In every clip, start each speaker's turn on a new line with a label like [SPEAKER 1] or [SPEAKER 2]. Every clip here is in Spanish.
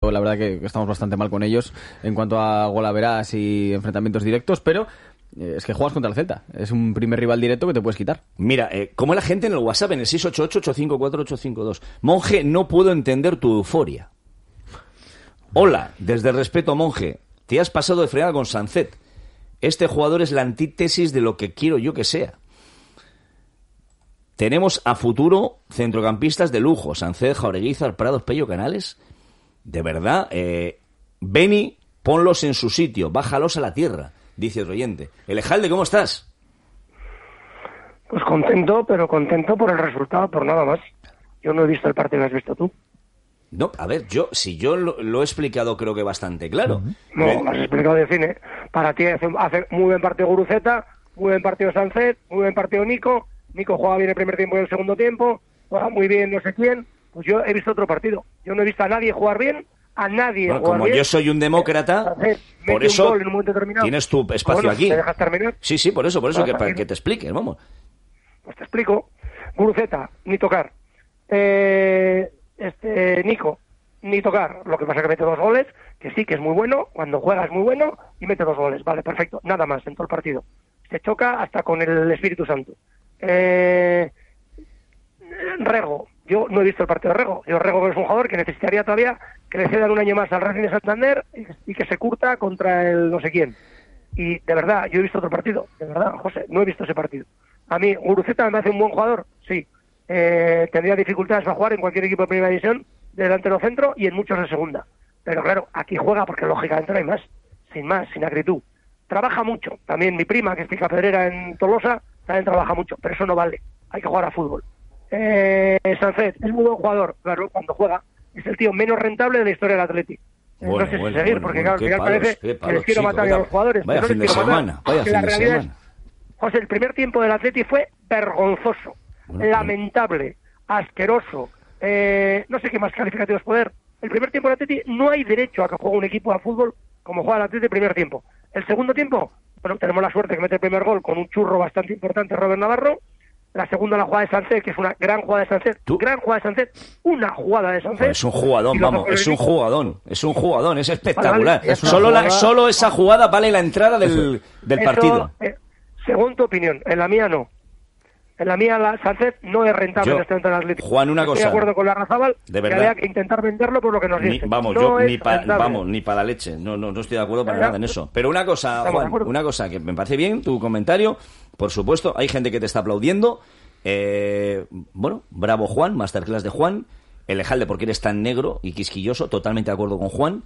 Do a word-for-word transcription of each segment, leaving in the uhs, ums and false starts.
[SPEAKER 1] equipo, la verdad que estamos bastante mal con ellos en cuanto a golaveras y enfrentamientos directos, pero eh, es que juegas contra el Celta. Es un primer rival directo que te puedes quitar.
[SPEAKER 2] Mira, eh, como la gente en el WhatsApp, en el seis ocho ocho, ocho cinco cuatro, ocho cinco dos. Monje, no puedo entender tu euforia. Hola, desde el respeto, Monje. Te has pasado de fregada con Sancet. Este jugador es la antítesis de lo que quiero yo que sea. Tenemos a futuro centrocampistas de lujo. Sancet, Jaureguizar, Prados, Pello, Canales. De verdad, eh, Beni, ponlos en su sitio, bájalos a la tierra, dice el oyente. Elejalde, ¿cómo estás?
[SPEAKER 3] Pues contento, pero contento por el resultado, por nada más. Yo no he visto el partido que has visto tú.
[SPEAKER 2] No, a ver, yo si yo lo, lo he explicado creo que bastante claro.
[SPEAKER 3] No,
[SPEAKER 2] Pero...
[SPEAKER 3] lo has explicado de cine. Para ti hace, hace muy buen partido Guruceta, muy buen partido Sancet, muy buen partido Nico. Nico juega bien el primer tiempo y el segundo tiempo, juega muy bien no sé quién. Pues yo he visto otro partido. Yo no he visto a nadie jugar bien, a nadie
[SPEAKER 2] bueno,
[SPEAKER 3] jugar
[SPEAKER 2] como
[SPEAKER 3] bien.
[SPEAKER 2] Yo soy un demócrata,
[SPEAKER 3] Sancet,
[SPEAKER 2] por eso
[SPEAKER 3] en un momento
[SPEAKER 2] tienes tu espacio
[SPEAKER 3] bueno,
[SPEAKER 2] aquí.
[SPEAKER 3] ¿te dejas terminar?
[SPEAKER 2] Sí, sí, por eso, por eso, que,
[SPEAKER 3] Para
[SPEAKER 2] para que te expliques, vamos.
[SPEAKER 3] Pues te explico. Guruceta, ni tocar. Eh, este Nico, ni tocar. Lo que pasa es que mete dos goles, que sí, que es muy bueno, cuando juega es muy bueno, y mete dos goles. Vale, perfecto. Nada más en todo el partido. Se choca hasta con el Espíritu Santo. Eh, Rego. Yo no he visto el partido de Rego. Yo Rego es un jugador que necesitaría todavía que le cedan un año más al Racing de Santander y que se curta contra el no sé quién. Y de verdad, yo he visto otro partido. De verdad, José, no he visto ese partido. A mí, Guruceta me hace un buen jugador, sí. Eh, tendría dificultades para jugar en cualquier equipo de primera división, de delantero centro y en muchos de segunda. Pero claro, aquí juega porque lógicamente no hay más. Sin más, sin acritud. Trabaja mucho. También mi prima, que es picapedrera en Tolosa, también trabaja mucho. Pero eso no vale. Hay que jugar a fútbol. Eh, Sancet es muy buen jugador, claro, cuando juega. Es el tío menos rentable de la historia del Atleti.
[SPEAKER 2] Bueno,
[SPEAKER 3] no sé
[SPEAKER 2] bueno,
[SPEAKER 3] si seguir,
[SPEAKER 2] bueno,
[SPEAKER 3] porque
[SPEAKER 2] bueno,
[SPEAKER 3] claro, al final
[SPEAKER 2] palos,
[SPEAKER 3] parece
[SPEAKER 2] palos,
[SPEAKER 3] que les quiero
[SPEAKER 2] chico,
[SPEAKER 3] matar
[SPEAKER 2] vaya,
[SPEAKER 3] a los jugadores.
[SPEAKER 2] Vaya
[SPEAKER 3] pero
[SPEAKER 2] fin
[SPEAKER 3] no
[SPEAKER 2] de
[SPEAKER 3] les quiero
[SPEAKER 2] semana,
[SPEAKER 3] matar.
[SPEAKER 2] vaya
[SPEAKER 3] Que
[SPEAKER 2] fin
[SPEAKER 3] la
[SPEAKER 2] de
[SPEAKER 3] realidad
[SPEAKER 2] semana.
[SPEAKER 3] es, José, el primer tiempo del Atleti fue vergonzoso,
[SPEAKER 2] Bueno,
[SPEAKER 3] lamentable, asqueroso, eh, no sé qué más calificativos poder. El primer tiempo del Atleti no hay derecho a que juegue un equipo de fútbol como juega el Atleti el primer tiempo. El segundo tiempo, bueno, tenemos la suerte que mete el primer gol con un churro bastante importante Robert Navarro. La segunda, la jugada de Sancet, que es una gran jugada de Sancet.
[SPEAKER 2] ¿Tú?
[SPEAKER 3] Gran jugada de Sancet. Una jugada de Sancet.
[SPEAKER 2] Pues es un jugadón,
[SPEAKER 3] Y los
[SPEAKER 2] vamos,
[SPEAKER 3] goles
[SPEAKER 2] es
[SPEAKER 3] de
[SPEAKER 2] un
[SPEAKER 3] Nico.
[SPEAKER 2] jugadón, es un jugadón, es espectacular.
[SPEAKER 3] Vale, vale, es una
[SPEAKER 2] solo, la,
[SPEAKER 3] jugada-
[SPEAKER 2] solo esa jugada vale la entrada del, del
[SPEAKER 3] Eso,
[SPEAKER 2] partido.
[SPEAKER 3] eh, según tu opinión, en la mía no. En la mía, la Sancet no es rentable
[SPEAKER 2] Yo,
[SPEAKER 3] en este momento en el Atlético.
[SPEAKER 2] Juan, una
[SPEAKER 3] Estoy
[SPEAKER 2] cosa.
[SPEAKER 3] de acuerdo con la Razabal,
[SPEAKER 2] De
[SPEAKER 3] que
[SPEAKER 2] verdad.
[SPEAKER 3] había que intentar venderlo por lo que nos
[SPEAKER 2] Ni-
[SPEAKER 3] dice.
[SPEAKER 2] vamos,
[SPEAKER 3] no
[SPEAKER 2] yo
[SPEAKER 3] es
[SPEAKER 2] ni pa-
[SPEAKER 3] rentable.
[SPEAKER 2] vamos, ni para la leche. No, no, no estoy de acuerdo para
[SPEAKER 3] Ya,
[SPEAKER 2] nada en eso. Pero una cosa,
[SPEAKER 3] estamos de
[SPEAKER 2] Juan,
[SPEAKER 3] acuerdo.
[SPEAKER 2] una cosa que me parece bien, tu comentario. Por supuesto, hay gente que te está aplaudiendo. Eh, bueno, bravo Juan, masterclass de Juan. Elejalde porque eres tan negro y quisquilloso, totalmente de acuerdo con Juan.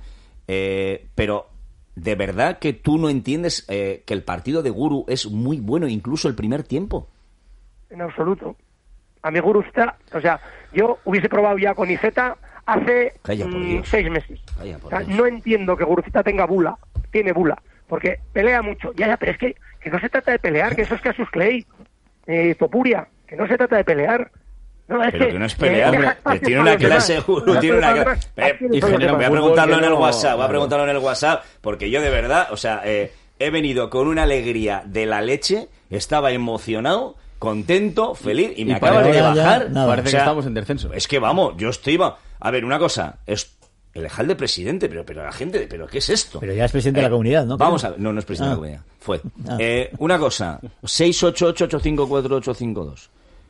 [SPEAKER 2] Eh, pero, ¿de verdad que tú no entiendes eh, que el partido de Guru es muy bueno, incluso el primer tiempo?
[SPEAKER 3] En absoluto. A mi Guruceta, o sea, yo hubiese probado ya con Iceta hace
[SPEAKER 2] Calla, por
[SPEAKER 3] mm,
[SPEAKER 2] Dios.
[SPEAKER 3] seis meses.
[SPEAKER 2] Calla, por
[SPEAKER 3] O sea,
[SPEAKER 2] Dios.
[SPEAKER 3] no entiendo que Guruceta tenga bula, tiene bula, porque pelea mucho. Ya, ya, pero es que, que no se trata de pelear, que eso es Cassius Clay, eh, Topuria, que no se trata de pelear. No, es
[SPEAKER 2] Pero
[SPEAKER 3] que,
[SPEAKER 2] que no es pelear,
[SPEAKER 3] eh,
[SPEAKER 2] hombre,
[SPEAKER 3] deja
[SPEAKER 2] que
[SPEAKER 3] espacio
[SPEAKER 2] tiene
[SPEAKER 3] para
[SPEAKER 2] una
[SPEAKER 3] los demás.
[SPEAKER 2] clase, Guru,
[SPEAKER 3] Deja
[SPEAKER 2] tiene una
[SPEAKER 3] espacio para
[SPEAKER 2] clase.
[SPEAKER 3] los demás.
[SPEAKER 2] Eh,
[SPEAKER 3] Así lo
[SPEAKER 2] ingeniero,
[SPEAKER 3] demás.
[SPEAKER 2] voy a
[SPEAKER 1] Fútbol
[SPEAKER 2] preguntarlo
[SPEAKER 1] que
[SPEAKER 2] en el
[SPEAKER 1] no-
[SPEAKER 2] WhatsApp, voy a
[SPEAKER 1] claro.
[SPEAKER 2] preguntarlo en el WhatsApp, porque yo de verdad, o sea, eh, he venido con una alegría de la leche, estaba emocionado, contento, feliz, y me
[SPEAKER 1] Y
[SPEAKER 2] acaba de
[SPEAKER 1] parece-
[SPEAKER 4] ya, ya,
[SPEAKER 2] bajar.
[SPEAKER 4] nada.
[SPEAKER 1] Parece
[SPEAKER 2] O sea,
[SPEAKER 1] que estamos en descenso.
[SPEAKER 2] Es que vamos, yo estoy... va- A ver, una cosa, es el de presidente, pero, pero la gente, ¿pero qué es esto?
[SPEAKER 4] Pero ya es presidente de la comunidad, ¿no?
[SPEAKER 2] Vamos a ver, no, no es presidente
[SPEAKER 4] Ah.
[SPEAKER 2] de la comunidad, fue.
[SPEAKER 4] Ah.
[SPEAKER 2] Eh, una cosa, seis ocho ocho, ocho cinco cuatro, ocho cinco dos.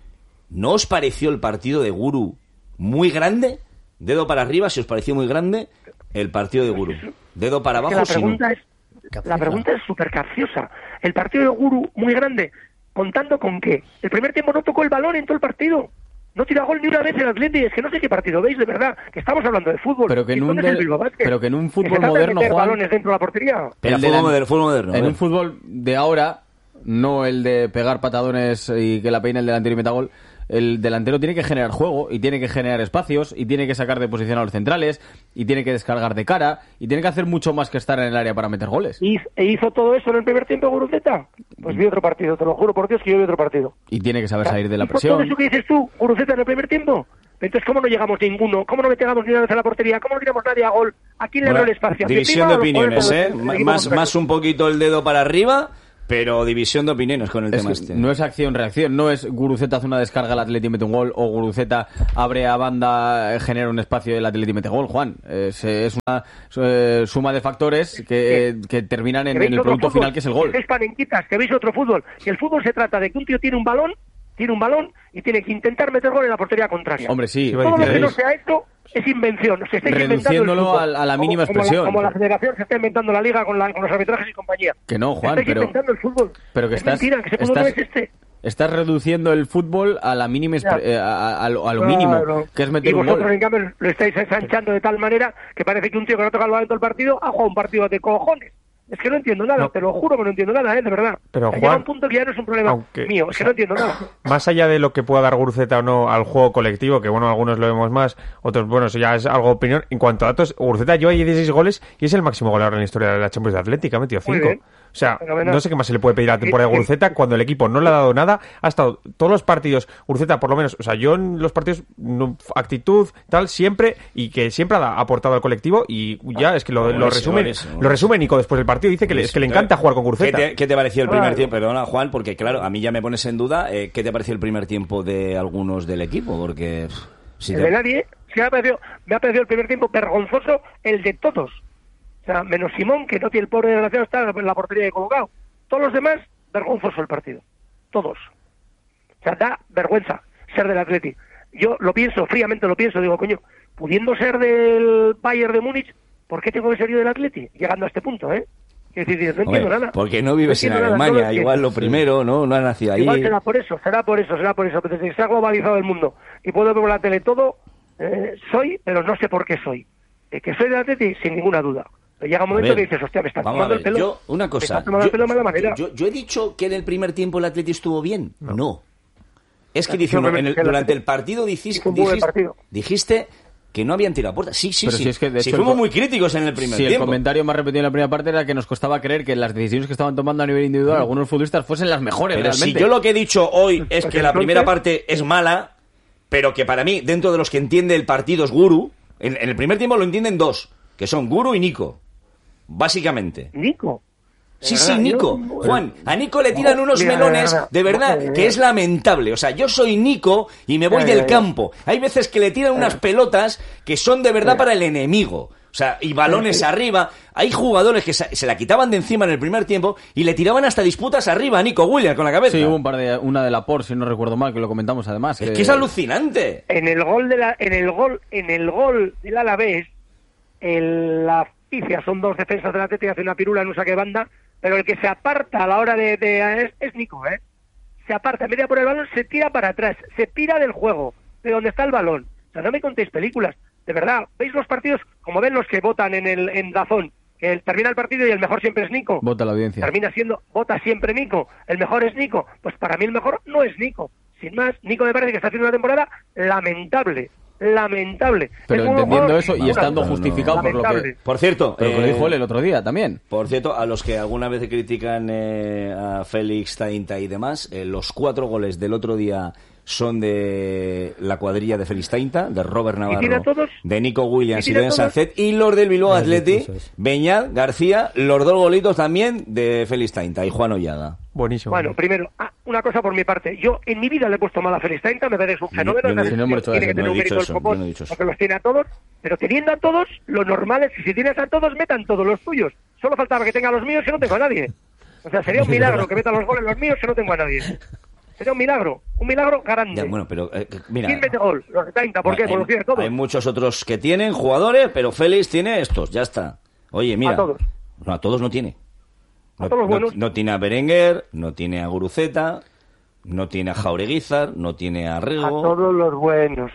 [SPEAKER 2] ¿No os pareció el partido de Guru muy grande? Dedo para arriba, si os pareció muy grande el partido de Guru. Dedo para
[SPEAKER 3] Es que
[SPEAKER 2] abajo,
[SPEAKER 3] la
[SPEAKER 2] si no.
[SPEAKER 3] pregunta es la pregunta es súper capciosa. El partido de Guru muy grande, contando con qué. El primer tiempo no tocó el balón en todo el partido. No tira gol ni una vez el Atleti. Es que no sé qué partido veis, de verdad. Que estamos hablando de fútbol.
[SPEAKER 1] Pero que en
[SPEAKER 3] ¿Y
[SPEAKER 1] un
[SPEAKER 3] dónde es el
[SPEAKER 1] de-
[SPEAKER 3] Bilbao Basket?
[SPEAKER 1] pero que en un
[SPEAKER 3] se
[SPEAKER 1] fútbol
[SPEAKER 3] trata de
[SPEAKER 1] moderno,
[SPEAKER 3] meter
[SPEAKER 1] Juan-
[SPEAKER 3] balones dentro de la portería.
[SPEAKER 2] Era
[SPEAKER 1] El
[SPEAKER 2] fútbol
[SPEAKER 1] delan-
[SPEAKER 2] moderno, fútbol moderno.
[SPEAKER 1] En
[SPEAKER 2] a
[SPEAKER 1] un
[SPEAKER 2] ver.
[SPEAKER 1] fútbol de ahora, no el de pegar patadones y que la peine el delantero y meta gol. El delantero tiene que generar juego y tiene que generar espacios y tiene que sacar de posición a los centrales y tiene que descargar de cara y tiene que hacer mucho más que estar en el área para meter goles.
[SPEAKER 3] ¿Y e hizo todo eso en el primer tiempo Guruceta? Pues vi otro partido, te lo juro por Dios que yo vi otro partido.
[SPEAKER 1] Y tiene que saber salir de la
[SPEAKER 3] ¿Hizo todo
[SPEAKER 1] presión.
[SPEAKER 3] eso que dices tú, Guruceta, en el primer tiempo? Entonces, ¿cómo no llegamos ninguno? ¿Cómo no metemos ni una vez a la portería? ¿Cómo no tiramos nadie a gol? ¿A quién le
[SPEAKER 2] Bueno,
[SPEAKER 3] abrió el espacio? ¿A
[SPEAKER 2] división de
[SPEAKER 3] Pietima o a los
[SPEAKER 2] opiniones,
[SPEAKER 3] jugadores
[SPEAKER 2] ¿eh?
[SPEAKER 3] del
[SPEAKER 2] M-
[SPEAKER 3] equipo
[SPEAKER 2] Más,
[SPEAKER 3] contrario?
[SPEAKER 2] más un poquito el dedo para arriba, Pero división de opiniones con el
[SPEAKER 1] Es
[SPEAKER 2] tema
[SPEAKER 1] que
[SPEAKER 2] este.
[SPEAKER 1] no es acción-reacción, no es Guruceta hace una descarga, el Atleti mete un gol, o Guruceta abre a banda, genera un espacio y el Atleti mete gol, Juan. Es, es una eh, suma de factores que, eh, que terminan en, en el producto
[SPEAKER 3] fútbol,
[SPEAKER 1] final, que es el gol.
[SPEAKER 3] Que es panenquitas, que veis otro fútbol. Que el fútbol se trata de que un tío tiene un balón, tiene un balón y tiene que intentar meter gol en la portería contraria.
[SPEAKER 1] Hombre, sí.
[SPEAKER 3] Todo lo que no sea esto es invención. Se está
[SPEAKER 1] reduciéndolo a, a la mínima
[SPEAKER 3] como,
[SPEAKER 1] expresión.
[SPEAKER 3] Como la, como la federación se está inventando la liga con, la, con los arbitrajes y compañía.
[SPEAKER 1] Que no, Juan,
[SPEAKER 3] Estáis
[SPEAKER 1] pero...
[SPEAKER 3] inventando el fútbol.
[SPEAKER 1] Pero que
[SPEAKER 3] es
[SPEAKER 1] estás...
[SPEAKER 3] mentira, que ese fútbol
[SPEAKER 1] estás,
[SPEAKER 3] no es este.
[SPEAKER 1] Estás reduciendo el fútbol a la mínima expre- eh, a, a, a, lo, a lo mínimo,
[SPEAKER 3] claro.
[SPEAKER 1] que es meter
[SPEAKER 3] y
[SPEAKER 1] un
[SPEAKER 3] vosotros,
[SPEAKER 1] gol.
[SPEAKER 3] en cambio, lo estáis ensanchando de tal manera que parece que un tío que no toca el balón todo el partido ha jugado un partido de cojones. Es que no entiendo nada,
[SPEAKER 4] No.
[SPEAKER 3] te lo juro que no entiendo nada, ¿eh? De verdad.
[SPEAKER 4] Pero,
[SPEAKER 3] O sea,
[SPEAKER 4] Juan,
[SPEAKER 3] llega un punto que ya no es un problema
[SPEAKER 4] aunque-
[SPEAKER 3] mío, es que no entiendo nada.
[SPEAKER 4] Más allá de lo que pueda dar Guruceta o no al juego colectivo, que bueno, algunos lo vemos más, otros, bueno, eso ya es algo de opinión. En cuanto a datos, Guruceta lleva dieciséis goles y es el máximo goleador en la historia de la Champions de Atlética, ha metido
[SPEAKER 3] Muy
[SPEAKER 4] cinco.
[SPEAKER 3] bien.
[SPEAKER 4] O sea,
[SPEAKER 3] Fenomenal.
[SPEAKER 4] no sé qué más se le puede pedir a la temporada de
[SPEAKER 3] Sí, sí.
[SPEAKER 4] Guruceta cuando el equipo no le ha dado nada. Ha estado todos los partidos, Guruceta por lo menos, o sea, yo en los partidos, no, actitud, tal, siempre, y que siempre ha aportado al colectivo y ya es que lo, lo
[SPEAKER 2] Ese,
[SPEAKER 4] resume,
[SPEAKER 2] ese,
[SPEAKER 4] lo resume Nico después del partido, dice que, le, es que le encanta jugar con
[SPEAKER 2] ¿Qué
[SPEAKER 4] Guruceta.
[SPEAKER 2] te, qué te pareció el primer
[SPEAKER 3] Claro.
[SPEAKER 2] tiempo? Perdona, Juan, porque claro, a mí ya me pones en duda. Eh, ¿Qué te pareció el primer tiempo de algunos del equipo? Porque pff, si
[SPEAKER 3] El
[SPEAKER 2] te-
[SPEAKER 3] de nadie, sí me ha parecido, me ha parecido el primer tiempo vergonzoso el de todos. O sea, menos Simón, que no tiene el pobre desgraciado, está en la portería de colocado. Todos los demás, vergonzoso el partido. Todos. O sea, da vergüenza ser del Atleti. Yo lo pienso, fríamente lo pienso, digo, coño, pudiendo ser del Bayern de Múnich, ¿por qué tengo que ser yo del Atleti? Llegando a este punto, ¿eh? Es decir, no
[SPEAKER 2] Hombre,
[SPEAKER 3] entiendo nada.
[SPEAKER 2] porque no vives
[SPEAKER 3] No
[SPEAKER 2] en
[SPEAKER 3] entiendo nada, no
[SPEAKER 2] Alemania,
[SPEAKER 3] lo
[SPEAKER 2] igual lo
[SPEAKER 3] entiendo.
[SPEAKER 2] primero, ¿no? No has nacido ahí.
[SPEAKER 3] Igual será por eso, será por eso, será por eso. Pero desde que se ha globalizado el mundo y puedo ver por la tele todo, eh, soy, pero no sé por qué soy. Eh, que soy del Atleti, sin ninguna duda. Pero llega un
[SPEAKER 2] A
[SPEAKER 3] momento
[SPEAKER 2] ver,
[SPEAKER 3] que dices, hostia, me estás
[SPEAKER 2] vamos a
[SPEAKER 3] tomando el
[SPEAKER 2] ver,
[SPEAKER 3] pelo.
[SPEAKER 2] yo, una
[SPEAKER 3] Me
[SPEAKER 2] cosa.
[SPEAKER 3] estás tomando el pelo de mala manera.
[SPEAKER 2] yo- yo he dicho que en el primer tiempo el Atleti estuvo bien. No. Es que
[SPEAKER 3] Yo
[SPEAKER 2] dice uno,
[SPEAKER 3] creo
[SPEAKER 2] en el-
[SPEAKER 3] que el
[SPEAKER 2] durante
[SPEAKER 3] Atleti
[SPEAKER 2] el partido dijiste,
[SPEAKER 3] hizo un buen
[SPEAKER 2] dijiste,
[SPEAKER 3] partido.
[SPEAKER 2] dijiste que no habían tirado a puerta. Sí, sí,
[SPEAKER 1] Pero
[SPEAKER 2] sí.
[SPEAKER 1] si es que, de
[SPEAKER 2] Sí,
[SPEAKER 1] hecho,
[SPEAKER 2] fuimos
[SPEAKER 1] el co-
[SPEAKER 2] muy críticos en el primer
[SPEAKER 1] Sí, el
[SPEAKER 2] tiempo.
[SPEAKER 1] comentario más repetido en la primera parte era que nos costaba creer que las decisiones que estaban tomando a nivel individual algunos futbolistas fuesen las mejores
[SPEAKER 2] Pero
[SPEAKER 1] realmente.
[SPEAKER 2] si yo lo que he dicho hoy es
[SPEAKER 3] Pues
[SPEAKER 2] que la
[SPEAKER 3] entonces-
[SPEAKER 2] primera parte es mala, pero que para mí, dentro de los que entiende el partido es Guru, en, en el primer tiempo lo entienden dos, que son Guru y Nico. Básicamente.
[SPEAKER 3] Nico. De
[SPEAKER 2] Sí,
[SPEAKER 3] verdad,
[SPEAKER 2] sí, Nico.
[SPEAKER 3] yo-
[SPEAKER 2] Juan, a Nico le tiran unos
[SPEAKER 3] Mira,
[SPEAKER 2] melones,
[SPEAKER 3] mira,
[SPEAKER 2] de verdad,
[SPEAKER 3] mira, mira.
[SPEAKER 2] que es lamentable. O sea, yo soy Nico y me voy
[SPEAKER 3] Ya,
[SPEAKER 2] del
[SPEAKER 3] ya, ya.
[SPEAKER 2] campo. Hay veces que le tiran unas pelotas que son de verdad para el enemigo. O sea, y balones
[SPEAKER 3] Sí.
[SPEAKER 2] arriba. Hay jugadores que se, se la quitaban de encima en el primer tiempo y le tiraban hasta disputas arriba a Nico Williams con la cabeza.
[SPEAKER 1] Sí, hubo un par de, una de Laporte, si no recuerdo mal, que lo comentamos además.
[SPEAKER 2] Es que es alucinante.
[SPEAKER 3] En el gol de la, en el gol, en el gol del Alavés, el, la pifia son dos defensas del Atleti, hace una pirula en un saque de banda, pero el que se aparta a la hora de, de es, es Nico, ¿eh? Se aparta, en vez de a por el balón, se tira para atrás, se tira del juego, de donde está el balón. O sea, no me contéis películas, de verdad. ¿Veis los partidos como ven los que votan en el en Dazón? Que el- termina el partido y el mejor siempre es Nico.
[SPEAKER 1] Vota la audiencia.
[SPEAKER 3] Termina siendo, vota siempre Nico. El mejor es Nico. Pues para mí el mejor no es Nico. Sin más, Nico me parece que está haciendo una temporada lamentable. Lamentable.
[SPEAKER 1] Pero
[SPEAKER 3] Es un
[SPEAKER 1] entendiendo
[SPEAKER 3] jugador-
[SPEAKER 1] eso y
[SPEAKER 3] una-
[SPEAKER 1] estando
[SPEAKER 2] no, no.
[SPEAKER 1] justificado por lo que,
[SPEAKER 3] Lamentable.
[SPEAKER 2] Por cierto,
[SPEAKER 1] por lo que
[SPEAKER 2] eh,
[SPEAKER 1] dijo él el otro día también.
[SPEAKER 2] Por cierto, a los que alguna vez critican eh, a Félix, Tainta y demás, eh, los cuatro goles del otro día son de la cuadrilla de Félix Tainta, de Robert
[SPEAKER 3] tiene a
[SPEAKER 2] Navarro,
[SPEAKER 3] todos?
[SPEAKER 2] de Nico Williams
[SPEAKER 3] ¿Y
[SPEAKER 2] y,
[SPEAKER 3] tiene
[SPEAKER 2] de
[SPEAKER 3] a
[SPEAKER 2] Ben
[SPEAKER 3] todos?
[SPEAKER 2] Sancet, y los del Bilbao Athletic,
[SPEAKER 5] eso es.
[SPEAKER 2] Beñat, García, los dos golitos también de Félix Tainta y Juan Ollaga.
[SPEAKER 4] Buenísimo.
[SPEAKER 3] Bueno, primero, ah, una cosa por mi parte. Yo en mi vida le he puesto mal a Félix Tainta, me parece un
[SPEAKER 2] Yo-
[SPEAKER 3] fenómeno.
[SPEAKER 2] yo no-
[SPEAKER 3] me
[SPEAKER 1] si no hemos
[SPEAKER 3] parece
[SPEAKER 1] hecho
[SPEAKER 3] que tiene
[SPEAKER 1] eso,
[SPEAKER 3] que
[SPEAKER 2] no
[SPEAKER 3] tener
[SPEAKER 2] he
[SPEAKER 3] un
[SPEAKER 2] dicho
[SPEAKER 3] mérito
[SPEAKER 2] eso,
[SPEAKER 3] el copón,
[SPEAKER 2] yo no he dicho eso.
[SPEAKER 3] porque los tiene a todos, pero teniendo a todos, lo normal es que si tienes a todos, metan todos los tuyos. Solo faltaba que tenga los míos, que no tengo a nadie. O sea, sería un milagro que metan los goles los míos, que no tengo a nadie. Sería un milagro, un milagro grande.
[SPEAKER 2] Ya, bueno, pero eh, mira,
[SPEAKER 3] ¿Quién mete gol? Los de Tainta, ¿por qué?
[SPEAKER 2] hay,
[SPEAKER 3] Por los tiene todos.
[SPEAKER 2] hay muchos otros que tienen jugadores, pero Félix tiene estos, ya está. Oye, mira,
[SPEAKER 3] A todos.
[SPEAKER 2] no, a todos no tiene.
[SPEAKER 3] A
[SPEAKER 2] No,
[SPEAKER 3] todos los
[SPEAKER 2] no-
[SPEAKER 3] buenos.
[SPEAKER 2] no tiene a Berenguer, no tiene a Guruceta, no tiene a Jaureguizar, no tiene a
[SPEAKER 3] A
[SPEAKER 2] Rego.
[SPEAKER 3] todos los buenos.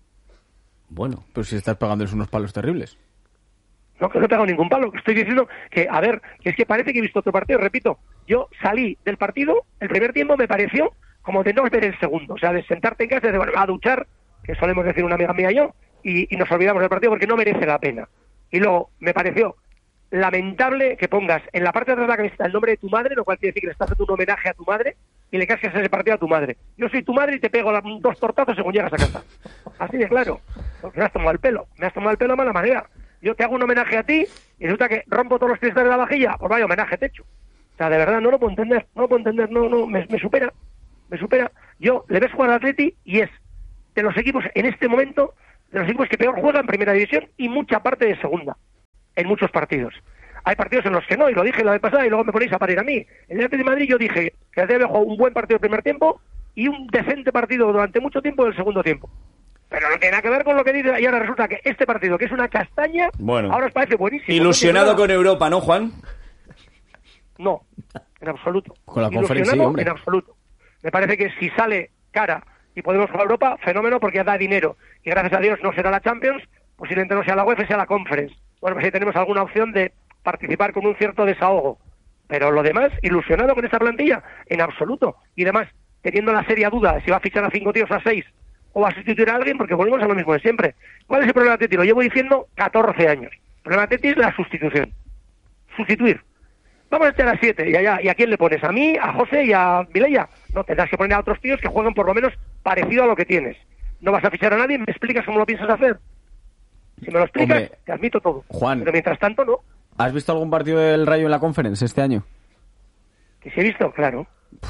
[SPEAKER 2] Bueno,
[SPEAKER 1] Pero si estás pagándoles unos palos terribles.
[SPEAKER 3] No, que no he pegado ningún palo. Que estoy diciendo que, a ver, que es que parece que he visto otro partido. Repito, yo salí del partido, el primer tiempo me pareció como de no ver el segundo. O sea, de sentarte en casa y de, bueno, a duchar, que solemos decir una amiga mía y yo, y, y nos olvidamos del partido porque no merece la pena. Y luego, me pareció lamentable que pongas en la parte de atrás de la camiseta el nombre de tu madre, lo cual quiere decir que le estás haciendo un homenaje a tu madre, y le cascas ese partido a tu madre. Yo soy tu madre y te pego la- dos tortazos según llegas a casa. Así de claro. Porque me has tomado el pelo. Me has tomado el pelo de mala manera. Yo te hago un homenaje a ti y resulta que rompo todos los cristales de la vajilla. Pues vaya homenaje te echo. sea, de verdad, no lo puedo entender, no lo puedo entender, no, no, me, me supera, me supera. Yo le ves jugar al Atleti y es de los equipos, en este momento, de los equipos que peor juegan en primera división y mucha parte de segunda, en muchos partidos. Hay partidos en los que no, y lo dije la vez pasada, y luego me ponéis a parir a mí. En el Atlético de Madrid yo dije que el Atlético jugó un buen partido el primer tiempo y un decente partido durante mucho tiempo del segundo tiempo. Pero no tiene nada que ver con lo que dice, y ahora resulta que este partido, que es una castaña,
[SPEAKER 2] bueno,
[SPEAKER 3] ahora os parece buenísimo.
[SPEAKER 2] Ilusionado no con Europa, ¿no, Juan?
[SPEAKER 3] No, en absoluto.
[SPEAKER 1] Con la
[SPEAKER 3] Ilusionado
[SPEAKER 1] conferencia, hombre.
[SPEAKER 3] En absoluto. Me parece que si sale cara y podemos jugar a Europa, fenómeno, porque da dinero. Y gracias a Dios no será la Champions, posiblemente no sea la UEFA, sea la Conference. Bueno, pues ahí tenemos alguna opción de participar con un cierto desahogo. Pero lo demás, ilusionado con esta plantilla, en absoluto. Y además, teniendo la seria duda si va a fichar a cinco tíos a seis o va a sustituir a alguien, porque volvemos a lo mismo de siempre. ¿Cuál es el problema de Atleti? Lo llevo diciendo catorce años. El problema de Atleti es la sustitución. Sustituir. Vamos a echar a siete, y allá, ¿y a quién le pones? ¿A mí, a José y a Mileia? No, tendrás que poner a otros tíos que jueguen por lo menos parecido a lo que tienes. No vas a fichar a nadie, ¿me explicas cómo lo piensas hacer? Si me lo explicas,
[SPEAKER 1] Hombre,
[SPEAKER 3] te admito todo.
[SPEAKER 1] Juan,
[SPEAKER 3] pero mientras tanto, no.
[SPEAKER 1] ¿Has visto algún partido del Rayo en la Conference este año?
[SPEAKER 3] Que si he visto, claro.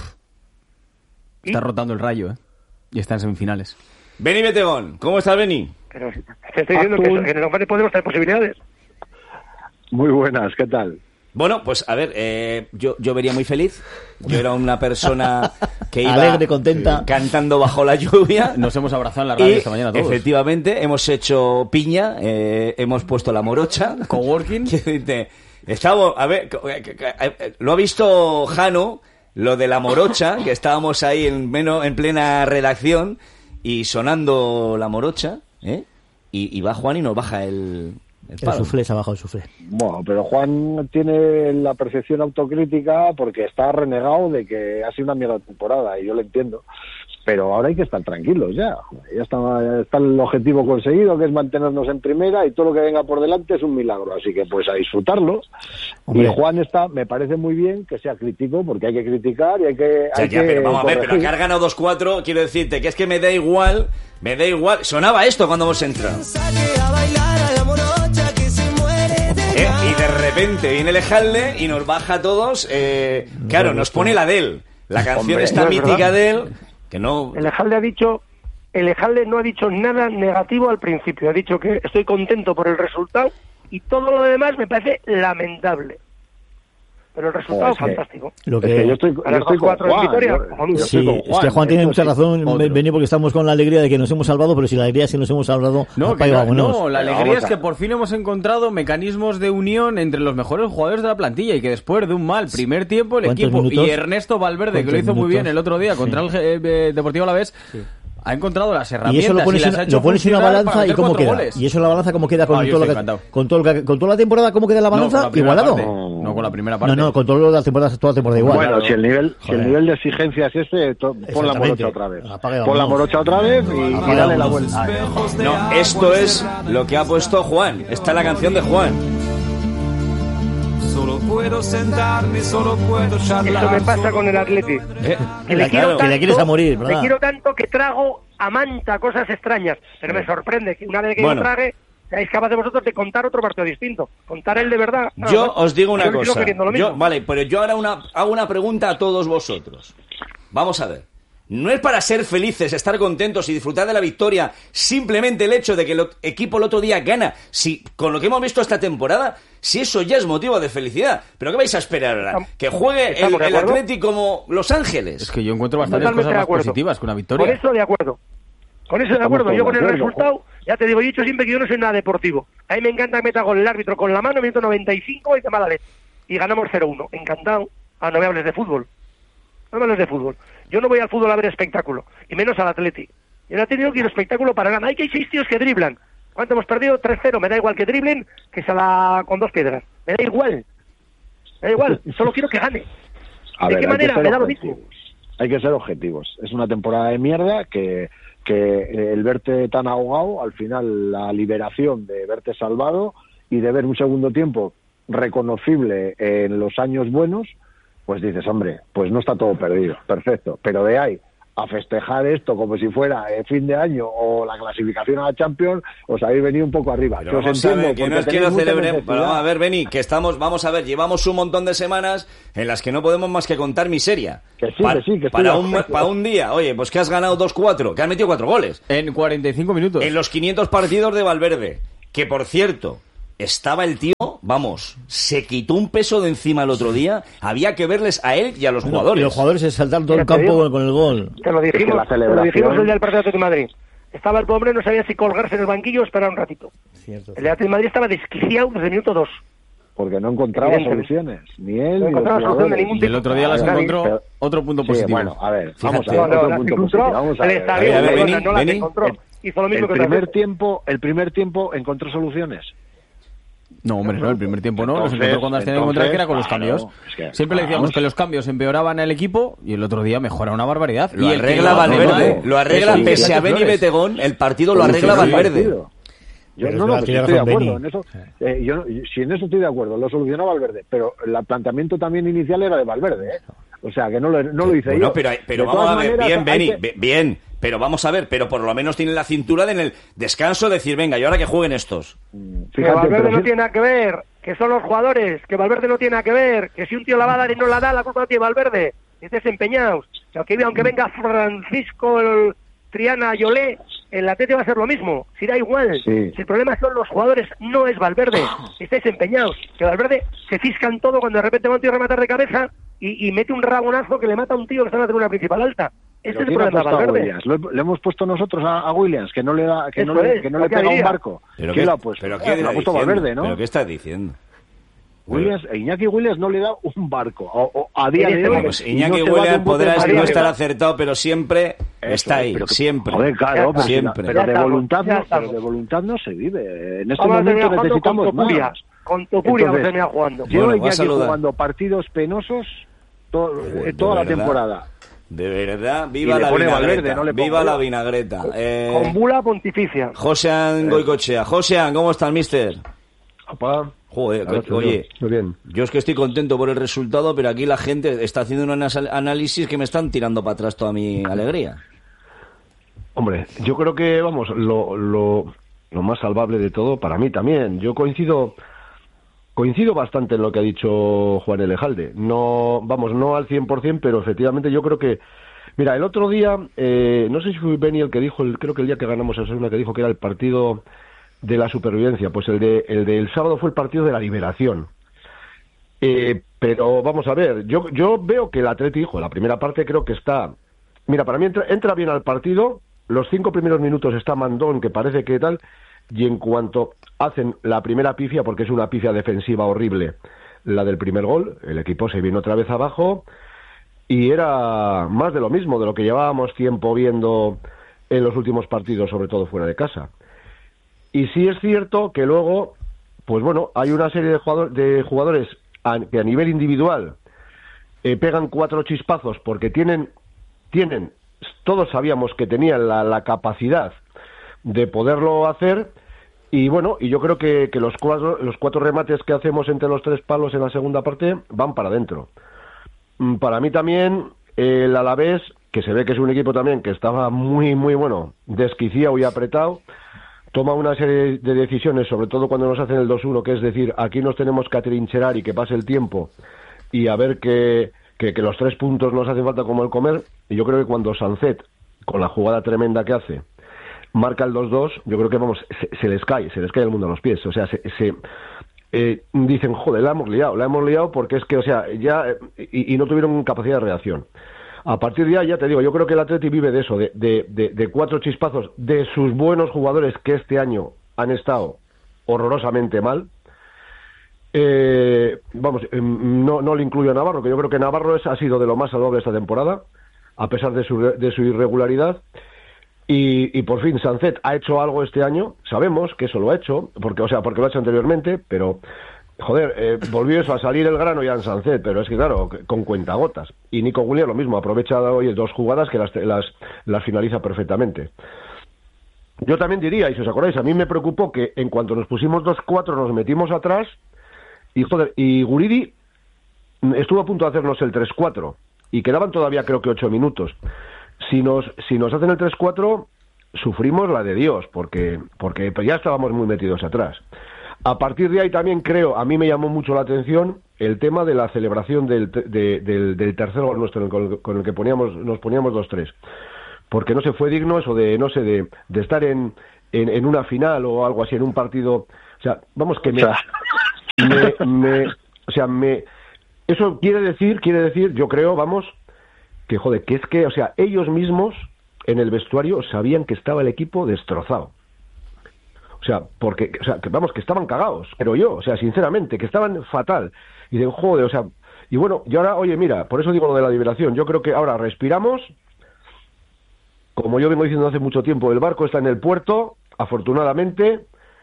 [SPEAKER 1] Está rotando el Rayo, ¿eh? Y está en semifinales.
[SPEAKER 2] Beni Betegón, ¿cómo estás, Beni?
[SPEAKER 3] Pero te estoy diciendo que, eso, que en el Conference podemos tener posibilidades.
[SPEAKER 5] Muy buenas, ¿qué tal?
[SPEAKER 2] Bueno, pues a ver, eh, yo, yo vería muy feliz. Yo era una persona que iba
[SPEAKER 6] alegre, contenta,
[SPEAKER 2] cantando bajo la lluvia.
[SPEAKER 1] Nos hemos abrazado en la radio
[SPEAKER 2] y,
[SPEAKER 1] esta mañana todos.
[SPEAKER 2] Efectivamente, hemos hecho piña, eh, hemos puesto la morocha.
[SPEAKER 1] Coworking.
[SPEAKER 2] Estamos, a ver, lo ha visto Jano, lo de la morocha, que estábamos ahí en, en plena redacción y sonando la morocha, ¿eh? Y, y va Juan y nos baja el... El,
[SPEAKER 6] el suflé, se ha bajado el suflé.
[SPEAKER 5] Bueno, pero Juan tiene la percepción autocrítica porque está renegado de que ha sido una mierda temporada, y yo lo entiendo. Pero ahora hay que estar tranquilos ya. Ya está, está el objetivo conseguido, que es mantenernos en primera, y todo lo que venga por delante es un milagro. Así que pues a disfrutarlo. Hombre. Y Juan está, me parece muy bien que sea crítico, porque hay que criticar y hay que...
[SPEAKER 2] Ya,
[SPEAKER 5] hay
[SPEAKER 2] ya,
[SPEAKER 5] que
[SPEAKER 2] pero vamos
[SPEAKER 5] corregir.
[SPEAKER 2] a ver, pero que has ganado dos cuatro, quiero decirte que es que me da igual, me da igual. Sonaba esto cuando hemos entrado. Eh, y de repente viene el Ejalde y nos baja a todos. Eh, claro, nos pone la de él. La canción
[SPEAKER 3] Hombre,
[SPEAKER 2] esta
[SPEAKER 3] no
[SPEAKER 2] mítica de él. Que no...
[SPEAKER 3] El Ejalde ha dicho, el Ejalde no ha dicho nada negativo al principio. Ha dicho que estoy contento por el resultado y todo lo demás me parece lamentable. Pero el resultado es fantástico.
[SPEAKER 6] Lo que...
[SPEAKER 5] Es que yo estoy, yo estoy con Juan.
[SPEAKER 3] Victoria,
[SPEAKER 5] Yo, yo
[SPEAKER 6] sí,
[SPEAKER 5] estoy con Juan.
[SPEAKER 6] es que Juan tiene
[SPEAKER 5] Eso
[SPEAKER 6] mucha
[SPEAKER 5] sí.
[SPEAKER 6] razón, Beni, porque estamos con la alegría de que nos hemos salvado, pero si la alegría es que nos hemos salvado,
[SPEAKER 1] No,
[SPEAKER 6] apaga,
[SPEAKER 1] que no,
[SPEAKER 6] vámonos.
[SPEAKER 1] no, la
[SPEAKER 5] Pero
[SPEAKER 1] alegría
[SPEAKER 5] vamos
[SPEAKER 1] es
[SPEAKER 5] a-
[SPEAKER 1] que por fin hemos encontrado mecanismos de unión entre los mejores jugadores de la plantilla y que después de un mal primer tiempo el
[SPEAKER 6] ¿Cuántos
[SPEAKER 1] equipo
[SPEAKER 6] minutos?
[SPEAKER 1] y Ernesto Valverde, que lo hizo
[SPEAKER 6] ¿Cuántos
[SPEAKER 1] muy bien
[SPEAKER 6] minutos?
[SPEAKER 1] el otro día contra
[SPEAKER 6] Sí.
[SPEAKER 1] el eh, Deportivo Alavés, ha encontrado las
[SPEAKER 6] Y
[SPEAKER 1] herramientas
[SPEAKER 6] eso lo pones,
[SPEAKER 1] las
[SPEAKER 6] en,
[SPEAKER 1] ha hecho
[SPEAKER 6] lo pones en una
[SPEAKER 1] funcionar para
[SPEAKER 6] balanza y
[SPEAKER 1] meter
[SPEAKER 6] cómo
[SPEAKER 1] cuatro
[SPEAKER 6] queda.
[SPEAKER 1] goles.
[SPEAKER 6] Y eso en la balanza cómo queda con,
[SPEAKER 1] Ah, yo
[SPEAKER 6] todo lo
[SPEAKER 1] estoy
[SPEAKER 6] que,
[SPEAKER 1] encantado.
[SPEAKER 6] con, todo lo que- con toda la temporada, cómo queda la
[SPEAKER 1] No, con
[SPEAKER 6] balanza,
[SPEAKER 1] la primera
[SPEAKER 6] igualado.
[SPEAKER 1] parte. No, con la primera parte.
[SPEAKER 6] No, no, con todo lo de las temporadas, toda la temporada igual.
[SPEAKER 5] Bueno,
[SPEAKER 6] Claro.
[SPEAKER 5] si el nivel si
[SPEAKER 6] Joder.
[SPEAKER 5] el nivel de exigencia es ese, to- pon la
[SPEAKER 6] Exactamente.
[SPEAKER 5] morocha otra vez.
[SPEAKER 6] Apaga y
[SPEAKER 5] Pon la
[SPEAKER 6] vámonos.
[SPEAKER 5] morocha otra vez y, y
[SPEAKER 6] Apaga y
[SPEAKER 5] dale la
[SPEAKER 6] vámonos.
[SPEAKER 5] vuelta. Ay,
[SPEAKER 2] No, esto es lo que ha puesto Juan. Esta es la canción de Juan.
[SPEAKER 7] Solo puedo sentarme, solo puedo charlar.
[SPEAKER 3] Eso me pasa con el Atleti.
[SPEAKER 2] Eh,
[SPEAKER 3] Que le,
[SPEAKER 2] claro.
[SPEAKER 3] quiero
[SPEAKER 6] Que le quieres a morir, ¿verdad?
[SPEAKER 3] Le quiero tanto que trago a manta cosas extrañas. Pero me sorprende que una vez que
[SPEAKER 2] Bueno.
[SPEAKER 3] yo trague, seáis capaces vosotros de contar otro partido distinto. Contar el de verdad. nada
[SPEAKER 2] Yo
[SPEAKER 3] más.
[SPEAKER 2] os digo una
[SPEAKER 3] Yo sigo
[SPEAKER 2] cosa.
[SPEAKER 3] queriendo lo mismo.
[SPEAKER 2] Yo, vale, pero yo ahora una, hago una pregunta a todos vosotros. Vamos a ver. No es para ser felices, estar contentos y disfrutar de la victoria, simplemente el hecho de que el ot- equipo el otro día gana, si con lo que hemos visto esta temporada, si eso ya es motivo de felicidad. ¿Pero qué vais a esperar ahora?
[SPEAKER 3] Estamos-
[SPEAKER 2] ¿Que juegue el,
[SPEAKER 3] ¿estamos de
[SPEAKER 2] el
[SPEAKER 3] acuerdo?
[SPEAKER 2] Atleti como Los Ángeles?
[SPEAKER 1] Es que yo encuentro bastantes
[SPEAKER 3] Totalmente
[SPEAKER 1] cosas
[SPEAKER 3] de
[SPEAKER 1] más
[SPEAKER 3] acuerdo.
[SPEAKER 1] positivas que una victoria.
[SPEAKER 3] Con eso de acuerdo. Con eso de
[SPEAKER 5] Estamos
[SPEAKER 3] acuerdo.
[SPEAKER 5] todos
[SPEAKER 3] Yo
[SPEAKER 5] de
[SPEAKER 3] con el
[SPEAKER 5] acuerdo,
[SPEAKER 3] resultado, ya te digo, yo he dicho siempre que yo no soy nada deportivo. A mí me encanta que meta gol el árbitro con la mano, minuto noventa y cinco y que mala leche. Y ganamos cero uno. Encantado. Ah, no me hables de fútbol. No me hables de fútbol. Yo no voy al fútbol a ver espectáculo, y menos al Atleti. Y el Atleti no quiero espectáculo para nada. Hay que hay seis tíos que driblan. ¿Cuánto hemos perdido? tres cero. Me da igual que driblen que se la con dos piedras. Me da igual. Me da igual. Solo quiero que gane.
[SPEAKER 5] A
[SPEAKER 3] ¿De
[SPEAKER 5] ver,
[SPEAKER 3] qué
[SPEAKER 5] hay que
[SPEAKER 3] manera?
[SPEAKER 5] ser
[SPEAKER 3] Me da lo
[SPEAKER 5] objetivos.
[SPEAKER 3] mismo.
[SPEAKER 5] Hay que ser objetivos. Es una temporada de mierda que, que el verte tan ahogado, al final la liberación de verte salvado y de ver un segundo tiempo reconocible en los años buenos, pues dices, hombre, pues no está todo perdido, perfecto. Pero de ahí a festejar esto como si fuera el fin de año o la clasificación a la Champions, os habéis venido un poco arriba.
[SPEAKER 2] Pero
[SPEAKER 5] Que os
[SPEAKER 2] vamos a
[SPEAKER 5] entiendo,
[SPEAKER 2] ver, que
[SPEAKER 5] porque
[SPEAKER 2] no es que
[SPEAKER 5] tenéis
[SPEAKER 2] lo
[SPEAKER 5] mucha
[SPEAKER 2] celebren,
[SPEAKER 5] necesidad.
[SPEAKER 2] pero vamos a ver, Beni, que estamos, vamos a ver, llevamos un montón de semanas en las que no podemos más que contar miseria.
[SPEAKER 5] Que sí,
[SPEAKER 2] Pa-
[SPEAKER 5] que sí, que estoy
[SPEAKER 2] para,
[SPEAKER 5] de
[SPEAKER 2] un,
[SPEAKER 5] acuerdo.
[SPEAKER 2] para un día, oye, pues que has ganado dos cuatro, que has metido cuatro goles.
[SPEAKER 1] En cuarenta y cinco minutos.
[SPEAKER 2] En los quinientos partidos de Valverde, que por cierto, estaba el tío, vamos, se quitó un peso de encima el otro día, había que verles a él y a los
[SPEAKER 6] No,
[SPEAKER 2] jugadores.
[SPEAKER 6] y los jugadores se saltaron todo
[SPEAKER 3] Ya
[SPEAKER 6] el
[SPEAKER 3] te
[SPEAKER 6] campo
[SPEAKER 3] digo.
[SPEAKER 6] con, con el gol.
[SPEAKER 3] Te lo
[SPEAKER 5] Es que
[SPEAKER 3] dijimos,
[SPEAKER 5] la
[SPEAKER 3] te lo
[SPEAKER 5] celebración-
[SPEAKER 3] dijimos el día del partido de Atlético de Madrid. Estaba el pobre, no sabía si colgarse en el banquillo o esperar un ratito.
[SPEAKER 6] Cierto.
[SPEAKER 3] El de Atlético de Madrid estaba desquiciado desde el minuto dos.
[SPEAKER 5] Porque no encontraba
[SPEAKER 3] Evidentemente.
[SPEAKER 5] soluciones, ni él
[SPEAKER 3] No
[SPEAKER 5] ni
[SPEAKER 3] encontraba
[SPEAKER 5] los
[SPEAKER 3] solución de
[SPEAKER 5] jugadores.
[SPEAKER 3] ningún
[SPEAKER 1] Y el otro día las
[SPEAKER 5] Claro,
[SPEAKER 1] encontró
[SPEAKER 5] pero-
[SPEAKER 1] otro punto
[SPEAKER 5] Sí,
[SPEAKER 1] positivo.
[SPEAKER 5] bueno, a ver,
[SPEAKER 2] Fíjate.
[SPEAKER 5] vamos a ver,
[SPEAKER 3] No,
[SPEAKER 5] otro
[SPEAKER 3] no,
[SPEAKER 5] punto
[SPEAKER 3] encontró,
[SPEAKER 5] positivo, vamos a
[SPEAKER 3] el
[SPEAKER 5] ver.
[SPEAKER 3] estadio,
[SPEAKER 2] A ver,
[SPEAKER 3] perdona,
[SPEAKER 2] Beni,
[SPEAKER 3] no las
[SPEAKER 2] Beni.
[SPEAKER 3] encontró. Hizo lo mismo
[SPEAKER 5] El
[SPEAKER 3] que otras
[SPEAKER 5] primer
[SPEAKER 3] veces.
[SPEAKER 5] tiempo, el primer tiempo encontró soluciones.
[SPEAKER 1] No, hombre, no, el primer tiempo no, los
[SPEAKER 5] Entonces,
[SPEAKER 1] encontró cuando las tenía que encontrar, que era con los
[SPEAKER 5] entonces,
[SPEAKER 1] cambios.
[SPEAKER 5] claro, es que,
[SPEAKER 1] Siempre le decíamos
[SPEAKER 5] vamos.
[SPEAKER 1] que los cambios empeoraban al equipo y el otro día mejora una barbaridad.
[SPEAKER 2] Lo
[SPEAKER 1] y el que
[SPEAKER 2] arregla
[SPEAKER 1] lo hace
[SPEAKER 2] Valverde,
[SPEAKER 1] mal,
[SPEAKER 2] lo arregla
[SPEAKER 1] eso,
[SPEAKER 2] pese a
[SPEAKER 1] Ignacio
[SPEAKER 2] Beni
[SPEAKER 1] Flores.
[SPEAKER 2] Betegón, el partido lo
[SPEAKER 5] Pero
[SPEAKER 2] arregla
[SPEAKER 5] ese es el
[SPEAKER 2] Valverde.
[SPEAKER 5] partido. Yo
[SPEAKER 6] Pero
[SPEAKER 5] no,
[SPEAKER 6] es
[SPEAKER 5] no,
[SPEAKER 6] verdad,
[SPEAKER 5] que
[SPEAKER 6] tiene
[SPEAKER 5] estoy de
[SPEAKER 6] razón
[SPEAKER 5] acuerdo
[SPEAKER 6] Beni.
[SPEAKER 5] en eso. Eh, yo, si en eso estoy de acuerdo, lo solucionó Valverde, pero el planteamiento también inicial era de Valverde, ¿eh? O sea, que no lo, no lo hice
[SPEAKER 2] Bueno,
[SPEAKER 5] yo.
[SPEAKER 2] pero, pero
[SPEAKER 5] De
[SPEAKER 2] vamos
[SPEAKER 5] todas
[SPEAKER 2] a ver,
[SPEAKER 5] maneras,
[SPEAKER 2] bien,
[SPEAKER 5] hay
[SPEAKER 2] Beni,
[SPEAKER 5] que-
[SPEAKER 2] be- bien, pero vamos a ver, pero por lo menos tiene la cintura de en el descanso decir, venga, y ahora que jueguen estos.
[SPEAKER 3] Que
[SPEAKER 5] Fíjate,
[SPEAKER 3] Valverde
[SPEAKER 5] pero
[SPEAKER 3] no
[SPEAKER 5] sí-
[SPEAKER 3] tiene nada que ver, que son los jugadores, que Valverde no tiene nada que ver, que si un tío la va a dar y no la da, la culpa no tiene Valverde. Estés empeñados. O sea, que aunque venga Francisco el Triana Yolé, en la T T va a ser lo mismo, si da igual.
[SPEAKER 5] Sí.
[SPEAKER 3] Si el problema son los jugadores, no es Valverde. Estáis empeñados. Que Valverde se fiscan todo cuando de repente va un tío a rematar de cabeza y, y mete un rabonazo que le mata a un tío que está en la tribuna principal alta. Ese
[SPEAKER 5] Pero
[SPEAKER 3] es el
[SPEAKER 5] ¿quién ha
[SPEAKER 3] problema de
[SPEAKER 5] puesto a
[SPEAKER 3] Valverde.
[SPEAKER 5] Williams? ¿Lo- ¿Le hemos puesto nosotros a, a Williams que no le da, que no
[SPEAKER 3] Eso
[SPEAKER 5] le,
[SPEAKER 3] es,
[SPEAKER 5] que no
[SPEAKER 3] lo
[SPEAKER 5] le
[SPEAKER 3] que
[SPEAKER 5] pega un
[SPEAKER 3] haría.
[SPEAKER 5] barco?
[SPEAKER 2] ¿Pero
[SPEAKER 5] ¿Quién
[SPEAKER 2] qué,
[SPEAKER 5] lo ha puesto?
[SPEAKER 2] ¿pero
[SPEAKER 5] Eh,
[SPEAKER 2] qué
[SPEAKER 5] lo ha puesto
[SPEAKER 2] diciendo?
[SPEAKER 5] Valverde, ¿no?
[SPEAKER 2] ¿Pero qué estás diciendo?
[SPEAKER 5] Williams, Iñaki Williams no le da un barco. O, o a día
[SPEAKER 3] En
[SPEAKER 5] de
[SPEAKER 3] este
[SPEAKER 5] hoy.
[SPEAKER 3] momento,
[SPEAKER 2] Pues
[SPEAKER 5] y
[SPEAKER 2] Iñaki
[SPEAKER 5] no se va de
[SPEAKER 2] Williams
[SPEAKER 5] un bote
[SPEAKER 2] podrá
[SPEAKER 5] de
[SPEAKER 2] no
[SPEAKER 5] María.
[SPEAKER 2] estar acertado, pero siempre
[SPEAKER 5] Eso,
[SPEAKER 2] está ahí,
[SPEAKER 5] pero que-
[SPEAKER 2] siempre.
[SPEAKER 5] Joder, claro, pero,
[SPEAKER 2] Siempre.
[SPEAKER 5] pero
[SPEAKER 3] Ya
[SPEAKER 5] de
[SPEAKER 3] estamos,
[SPEAKER 5] voluntad
[SPEAKER 3] ya
[SPEAKER 5] no, pero
[SPEAKER 3] estamos.
[SPEAKER 5] de voluntad no se vive. En este
[SPEAKER 3] Vamos a
[SPEAKER 5] momento
[SPEAKER 3] terminar jugando
[SPEAKER 5] necesitamos
[SPEAKER 3] con Topuria.
[SPEAKER 5] más.
[SPEAKER 3] Con Topuria vamos a
[SPEAKER 5] Entonces,
[SPEAKER 3] terminar jugando.
[SPEAKER 5] Lleva
[SPEAKER 2] Bueno, va a
[SPEAKER 5] Iñaki
[SPEAKER 2] saludar.
[SPEAKER 5] jugando partidos penosos to-
[SPEAKER 2] Joder,
[SPEAKER 5] eh, toda
[SPEAKER 2] de
[SPEAKER 5] la
[SPEAKER 2] verdad.
[SPEAKER 5] temporada.
[SPEAKER 2] De verdad, viva
[SPEAKER 5] Y le
[SPEAKER 2] la
[SPEAKER 5] pone
[SPEAKER 2] vinagreta.
[SPEAKER 5] Valverde, no le pongo
[SPEAKER 2] viva
[SPEAKER 5] yo.
[SPEAKER 2] la vinagreta. Eh,
[SPEAKER 3] Con bula pontificia.
[SPEAKER 2] Josean Goicochea. Josean, ¿cómo está el mister?
[SPEAKER 8] Papá,
[SPEAKER 2] Joder,
[SPEAKER 8] Claro,
[SPEAKER 2] co- oye,
[SPEAKER 8] muy bien.
[SPEAKER 2] yo es que estoy contento por el resultado, pero aquí la gente está haciendo un anas- análisis que me están tirando para atrás toda mi alegría.
[SPEAKER 8] Hombre, yo creo que, vamos, lo, lo, lo más salvable de todo, para mí también. Yo coincido coincido bastante en lo que ha dicho Juan Elejalde. No, vamos, no al cien por ciento, pero efectivamente yo creo que... Mira, el otro día, eh, no sé si fue Beni el que dijo, el, creo que el día que ganamos el Osasuna, que dijo que era el partido de la supervivencia. Pues el de el del sábado fue el partido de la liberación. Eh, pero vamos a ver, yo yo veo que el Atleti, hijo, la primera parte creo que está... Mira, para mí entra, entra bien al partido, los cinco primeros minutos está Mandón, que parece que tal, y en cuanto hacen la primera pifia, porque es una pifia defensiva horrible, la del primer gol, el equipo se viene otra vez abajo, y era más de lo mismo, de lo que llevábamos tiempo viendo en los últimos partidos, sobre todo fuera de casa. Y sí es cierto que luego, pues bueno, hay una serie de, jugador, de jugadores a, que a nivel individual eh, pegan cuatro chispazos porque tienen, tienen, todos sabíamos que tenían la, la capacidad de poderlo hacer, y bueno, y yo creo que, que los cuatro, los cuatro remates que hacemos entre los tres palos en la segunda parte van para adentro. Mm, Para mí también el Alavés, que se ve que es un equipo también que estaba muy, muy bueno, desquiciado y apretado, toma una serie de decisiones, sobre todo cuando nos hacen el dos uno, que es decir, aquí nos tenemos que atrincherar y que pase el tiempo y a ver que, que, que los tres puntos nos hacen falta como el comer. Y yo creo que cuando Sancet, con la jugada tremenda que hace, marca el dos dos, yo creo que vamos, se, se les cae, se les cae el mundo a los pies. O sea, se, se eh, dicen, joder, la hemos liado, la hemos liado porque es que, o sea, ya, y, y no tuvieron capacidad de reacción. A partir de ahí, ya te digo, yo creo que el Atleti vive de eso, de, de, de, de cuatro chispazos de sus buenos jugadores que este año han estado horrorosamente mal. Eh, vamos, eh, no, no le incluyo a Navarro, que yo creo que Navarro es, ha sido de lo más salvable esta temporada, a pesar de su, de su irregularidad. Y, y por fin Sancet ha hecho algo este año, sabemos que eso lo ha hecho, porque, o sea, porque lo ha hecho anteriormente, pero... Joder, eh, volvió eso a salir el grano ya en Sancet, pero es que claro, con cuentagotas. Y Nico Williams lo mismo, aprovecha hoy dos jugadas que las, las, las finaliza perfectamente. Yo también diría, y si os acordáis, a mí me preocupó que en cuanto nos pusimos dos cuatro nos metimos atrás y joder, y Guridi estuvo a punto de hacernos el tres cuatro y quedaban todavía creo que ocho minutos. si nos, si nos hacen el tres cuatro, sufrimos la de Dios, porque, porque ya estábamos muy metidos atrás. A partir de ahí también creo, a mí me llamó mucho la atención el tema de la celebración del, de, del, del tercer gol nuestro, con el, con el que poníamos, nos poníamos dos tres. Porque no se fue digno eso de, no sé, de, de estar en, en, en una final o algo así, en un partido. O sea, vamos que me, me, me o sea, me, eso quiere decir, quiere decir, yo creo, vamos, que joder, que es que, o sea, ellos mismos en el vestuario sabían que estaba el equipo destrozado. O sea, porque, o sea, que vamos, que estaban cagados, pero yo, o sea, sinceramente, que estaban fatal. Y de joder, o sea, y bueno, y ahora, oye, mira, por eso digo lo de la liberación, yo creo que ahora respiramos. Como yo vengo diciendo hace mucho tiempo, el barco está en el puerto, afortunadamente,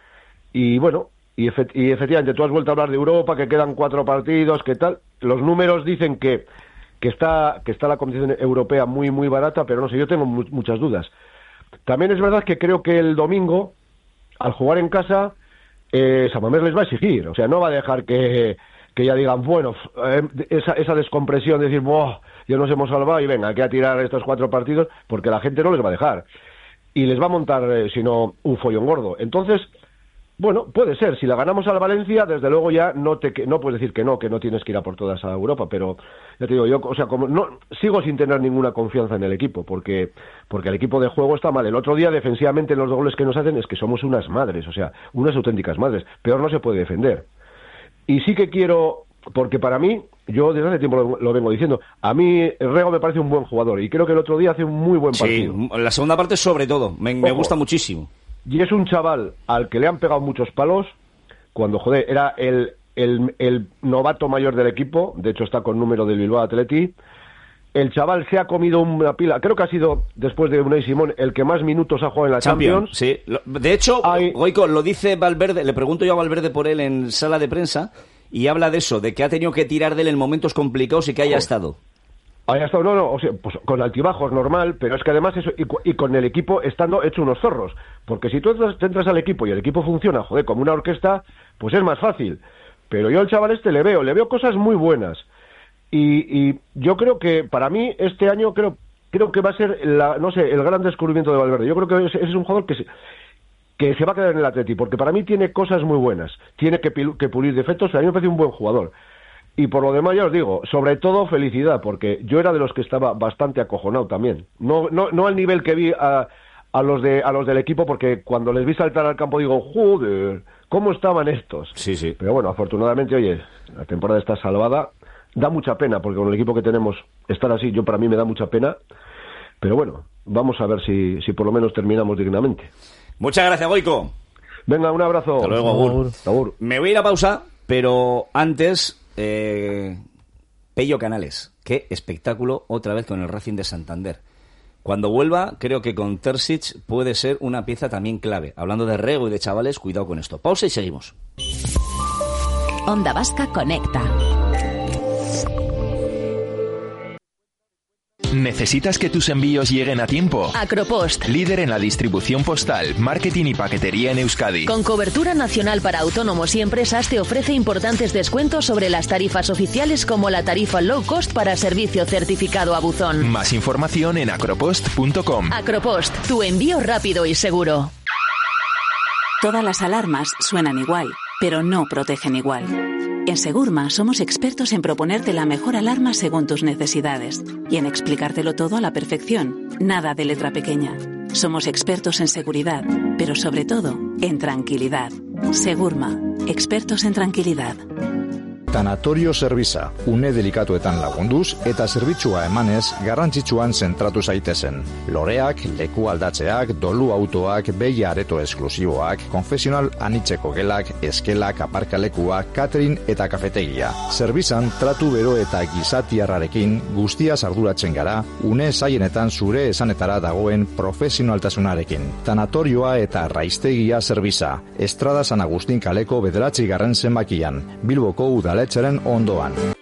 [SPEAKER 8] y bueno, y, efect- y efectivamente tú has vuelto a hablar de Europa, que quedan cuatro partidos, que tal. Los números dicen que, que está que está la competición europea muy, muy barata, pero no sé, yo tengo mu- muchas dudas. También es verdad que creo que el domingo, al jugar en casa, eh, San Mamés les va a exigir, o sea, no va a dejar que, que ya digan, bueno, eh, esa, esa descompresión de decir, ¡buah! Ya nos hemos salvado y venga, hay que a tirar estos cuatro partidos, porque la gente no les va a dejar. Y les va a montar, eh, si no, un follón gordo. Entonces, bueno, puede ser. Si la ganamos al Valencia, desde luego ya no te no puedes decir que no, que no tienes que ir a por todas a Europa, pero ya te digo, yo, o sea, como no sigo sin tener ninguna confianza en el equipo, porque porque el equipo de juego está mal. El otro día, defensivamente, los dos goles que nos hacen es que somos unas madres, o sea, unas auténticas madres. Peor no se puede defender. Y sí que quiero... Porque para mí, yo desde hace tiempo lo, lo vengo diciendo, a mí Rego me parece un buen jugador y creo que el otro día hace un muy buen partido.
[SPEAKER 2] Sí, la segunda parte sobre todo, me, me gusta muchísimo.
[SPEAKER 8] Y es un chaval al que le han pegado muchos palos, cuando, joder, era el, el, el novato mayor del equipo, de hecho está con número del Bilbao Athletic. El chaval se ha comido una pila, creo que ha sido, después de Unai Simón, el que más minutos ha jugado en la Champions.
[SPEAKER 2] Champions. Sí, de hecho, Hay... Goico, lo dice Valverde, le pregunto yo a Valverde por él en sala de prensa, y habla de eso, de que ha tenido que tirar de él en momentos complicados y que haya estado.
[SPEAKER 8] Haya estado, no, no, o sea, pues con altibajos normal, pero es que además eso, y, y con el equipo estando hecho unos zorros, porque si tú entras, te entras al equipo y el equipo funciona, joder, como una orquesta, pues es más fácil. Pero yo al chaval este le veo, le veo cosas muy buenas. Y, y yo creo que para mí este año creo creo que va a ser, la, no sé, el gran descubrimiento de Valverde. Yo creo que ese es un jugador que se, que se va a quedar en el Atleti, porque para mí tiene cosas muy buenas, tiene que, pil, que pulir defectos, a mí me parece un buen jugador. Y por lo demás ya os digo, sobre todo felicidad, porque yo era de los que estaba bastante acojonado también. No no no al nivel que vi a, a los de a los del equipo, porque cuando les vi saltar al campo digo, joder, ¿cómo estaban estos?
[SPEAKER 2] Sí, sí.
[SPEAKER 8] Pero bueno, afortunadamente, oye, la temporada está salvada. Da mucha pena, porque con el equipo que tenemos estar así, yo para mí me da mucha pena. Pero bueno, vamos a ver si, si por lo menos terminamos dignamente.
[SPEAKER 2] Muchas gracias, Goico.
[SPEAKER 8] Venga, un abrazo.
[SPEAKER 2] Hasta luego, Agur.
[SPEAKER 8] Agur.
[SPEAKER 2] Me voy a ir a pausa, pero antes, eh, Pello Canales. Qué espectáculo otra vez con el Racing de Santander. Cuando vuelva, creo que con Terzic puede ser una pieza también clave. Hablando de Rego y de chavales, cuidado con esto. Pausa y seguimos.
[SPEAKER 9] Onda Vasca Conecta.
[SPEAKER 10] ¿Necesitas que tus envíos lleguen a tiempo?
[SPEAKER 9] Acropost.
[SPEAKER 10] Líder en la distribución postal, marketing y paquetería en Euskadi.
[SPEAKER 9] Con cobertura nacional para autónomos y empresas, te ofrece importantes descuentos sobre las tarifas oficiales, como la tarifa low cost para servicio certificado a buzón.
[SPEAKER 10] Más información en acropost punto com.
[SPEAKER 9] Acropost, tu envío rápido y seguro.
[SPEAKER 11] Todas las alarmas suenan igual, pero no protegen igual. En Segurma somos expertos en proponerte la mejor alarma según tus necesidades y en explicártelo todo a la perfección, nada de letra pequeña. Somos expertos en seguridad, pero sobre todo en tranquilidad. Segurma, expertos en tranquilidad.
[SPEAKER 12] Tanatorio Servisa, une delikatuetan lagunduz eta zerbitzua emanez garrantzitsuan zentratu zaitezen. Loreak, leku aldatzeak, dolu autoak, beia areto esklusiboak, konfesional anitzeko gelak, eskelak, aparkalekuak, catering eta kafetegia. Zerbizan tratu bero eta gizatiarrarekin guztia arduratzen gara, une zaienetan zure esanetara dagoen profesionaltasunarekin. Tanatorioa eta raiztegia Servisa, Estrada San Agustin kaleko bederatzi garren zenbakian, Bilboko udale Etxeren ondoan.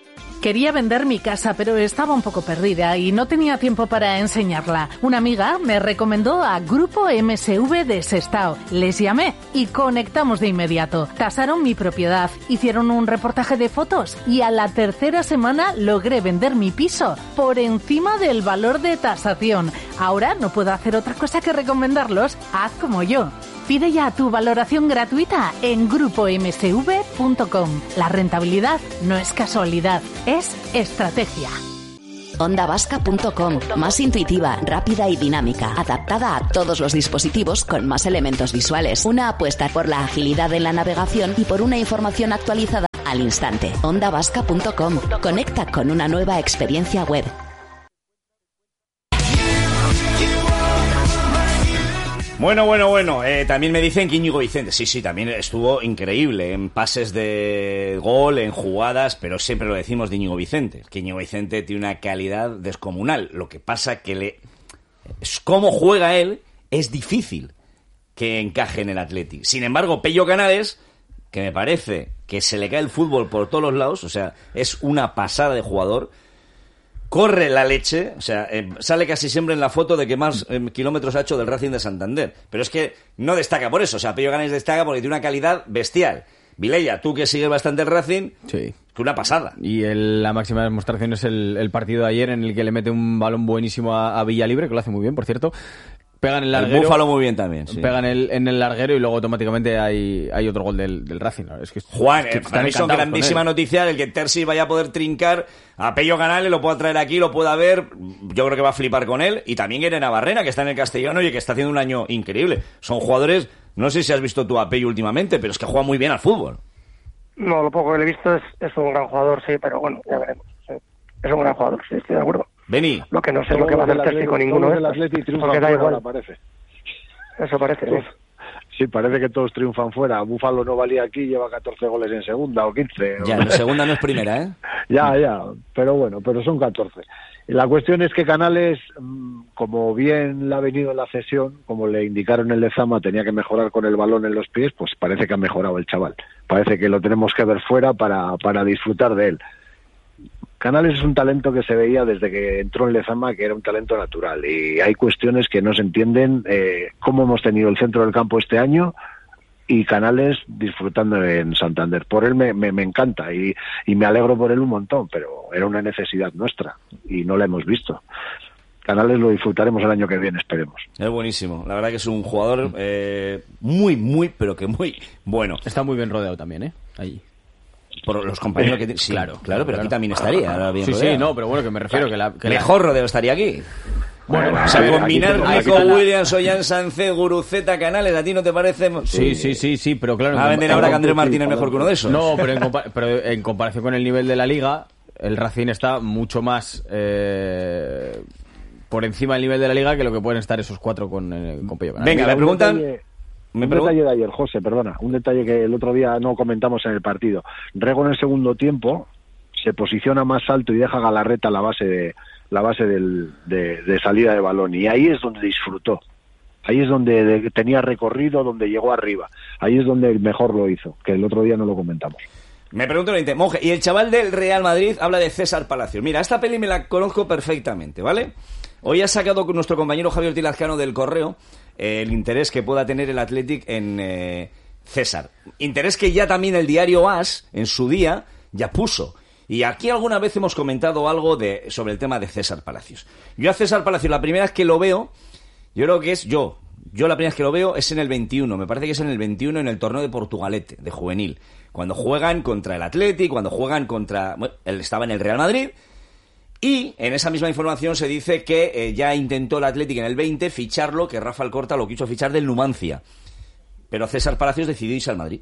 [SPEAKER 13] Quería vender mi casa, pero estaba un poco perdida y no tenía tiempo para enseñarla. Una amiga me recomendó a Grupo M S V de Sestao. Les llamé y conectamos de inmediato. Tasaron mi propiedad, hicieron un reportaje de fotos y a la tercera semana logré vender mi piso por encima del valor de tasación. Ahora no puedo hacer otra cosa que recomendarlos. Haz como yo. Pide ya tu valoración gratuita en grupo m s v punto com. La rentabilidad no es casualidad, es estrategia.
[SPEAKER 14] onda vasca punto com, más intuitiva, rápida y dinámica, adaptada a todos los dispositivos con más elementos visuales. Una apuesta por la agilidad en la navegación y por una información actualizada al instante. onda vasca punto com, conecta con una nueva experiencia web.
[SPEAKER 2] Bueno, bueno, bueno, eh, también me dicen que Íñigo Vicente, sí, sí, también estuvo increíble en pases de gol, en jugadas, pero siempre lo decimos de Íñigo Vicente, que Íñigo Vicente tiene una calidad descomunal, lo que pasa que le... cómo juega él es difícil que encaje en el Athletic. Sin embargo, Pello Canales, que me parece que se le cae el fútbol por todos los lados, o sea, es una pasada de jugador, corre la leche, o sea, eh, sale casi siempre en la foto de que más eh, kilómetros ha hecho del Racing de Santander. Pero es que no destaca por eso, o sea, Pello Canales destaca porque tiene una calidad bestial. Vilella, tú que sigues bastante el Racing,
[SPEAKER 1] sí,
[SPEAKER 2] que una pasada.
[SPEAKER 1] Y el, la máxima demostración es el, el partido de ayer en el que le mete un balón buenísimo a, a Villalibre, que lo hace muy bien, por cierto. Pegan el larguero.
[SPEAKER 2] El Búfalo muy bien también, sí.
[SPEAKER 1] Pegan el, en el larguero y luego automáticamente hay, hay otro gol del, del Racing. Es que,
[SPEAKER 2] Juan,
[SPEAKER 1] es que
[SPEAKER 2] eh, para mí son grandísima noticia el que Terzi vaya a poder trincar a Pello Canales, lo pueda traer aquí, lo pueda ver. Yo creo que va a flipar con él. Y también Irene Barrena, que está en el Castellano y que está haciendo un año increíble. Son jugadores, no sé si has visto tú a Pello últimamente, pero es que juega muy bien al fútbol.
[SPEAKER 3] No, lo poco que le he visto es, es un gran jugador, sí, pero bueno, ya veremos. Sí. Es un gran jugador, sí, estoy de acuerdo.
[SPEAKER 2] Vení.
[SPEAKER 3] Lo que no sé es lo que va a hacer Terzi con ninguno de estos, porque da igual.
[SPEAKER 5] Parece.
[SPEAKER 3] Eso parece, sí.
[SPEAKER 5] Sí, parece que todos triunfan fuera. Búfalo no valía aquí, lleva catorce goles en segunda o quince.
[SPEAKER 2] Ya, en segunda no es primera, ¿eh?
[SPEAKER 5] Ya, ya, pero bueno, pero son catorce. La cuestión es que Canales, como bien le ha venido en la cesión, como le indicaron en Lezama, tenía que mejorar con el balón en los pies, pues parece que ha mejorado el chaval. Parece que lo tenemos que ver fuera para, para disfrutar de él. Canales es un talento que se veía desde que entró en Lezama, que era un talento natural, y hay cuestiones que no se entienden, eh, cómo hemos tenido el centro del campo este año y Canales disfrutando en Santander. Por él me, me, me encanta y, y me alegro por él un montón, pero era una necesidad nuestra y no la hemos visto. Canales lo disfrutaremos el año que viene, esperemos.
[SPEAKER 2] Es buenísimo, la verdad que es un jugador eh, muy, muy, pero que muy bueno.
[SPEAKER 1] Está muy bien rodeado también, ¿eh? Allí.
[SPEAKER 2] Por los compañeros que tiene. Sí, claro, claro, pero claro. Aquí también estaría. Ahora bien
[SPEAKER 1] sí,
[SPEAKER 2] rodeado.
[SPEAKER 1] Sí, no, pero bueno, que me refiero que la... Que
[SPEAKER 2] Mejor
[SPEAKER 1] la...
[SPEAKER 2] rodeo estaría aquí.
[SPEAKER 1] Bueno,
[SPEAKER 2] o sea,
[SPEAKER 1] ver,
[SPEAKER 2] combinar Nico Williams, Ollán Sánchez, Guruceta, Canales, ¿a ti no te parece?
[SPEAKER 1] Sí, sí, sí, sí, pero claro...
[SPEAKER 2] Va a vender ahora que Andrés Martínez es mejor que uno de esos.
[SPEAKER 1] No, pero en, compa- pero en comparación con el nivel de la Liga, el Racing está mucho más eh, por encima del nivel de la Liga que lo que pueden estar esos cuatro con, eh, con Pello Canales.
[SPEAKER 2] Venga, me preguntan...
[SPEAKER 5] Me un pregun- detalle de ayer, José, perdona, un detalle que el otro día no comentamos en el partido. Rego en el segundo tiempo se posiciona más alto y deja a Galarreta la base de la base del, de, de salida de balón y ahí es donde disfrutó. Ahí es donde de, tenía recorrido, donde llegó arriba. Ahí es donde mejor lo hizo, que el otro día no lo comentamos.
[SPEAKER 2] Me pregunto lo siguiente, Monje, y el chaval del Real Madrid habla de César Palacios. Mira, esta peli me la conozco perfectamente, ¿vale? Hoy ha sacado con nuestro compañero Javier Ortiz Lazcano del Correo eh, el interés que pueda tener el Athletic en eh, César. Interés que ya también el diario AS, en su día, ya puso. Y aquí alguna vez hemos comentado algo de sobre el tema de César Palacios. Yo a César Palacios, la primera vez que lo veo, yo creo que es yo. Yo la primera vez que lo veo es en el veintiuno. Me parece que es en el veintiuno en el torneo de Portugalete, de juvenil. Cuando juegan contra el Athletic, cuando juegan contra... Bueno, él estaba en el Real Madrid. Y en esa misma información se dice que eh, ya intentó el Athletic en el veinte ficharlo, que Rafa Alcorta lo quiso fichar del Numancia. Pero César Palacios decidió irse al Madrid.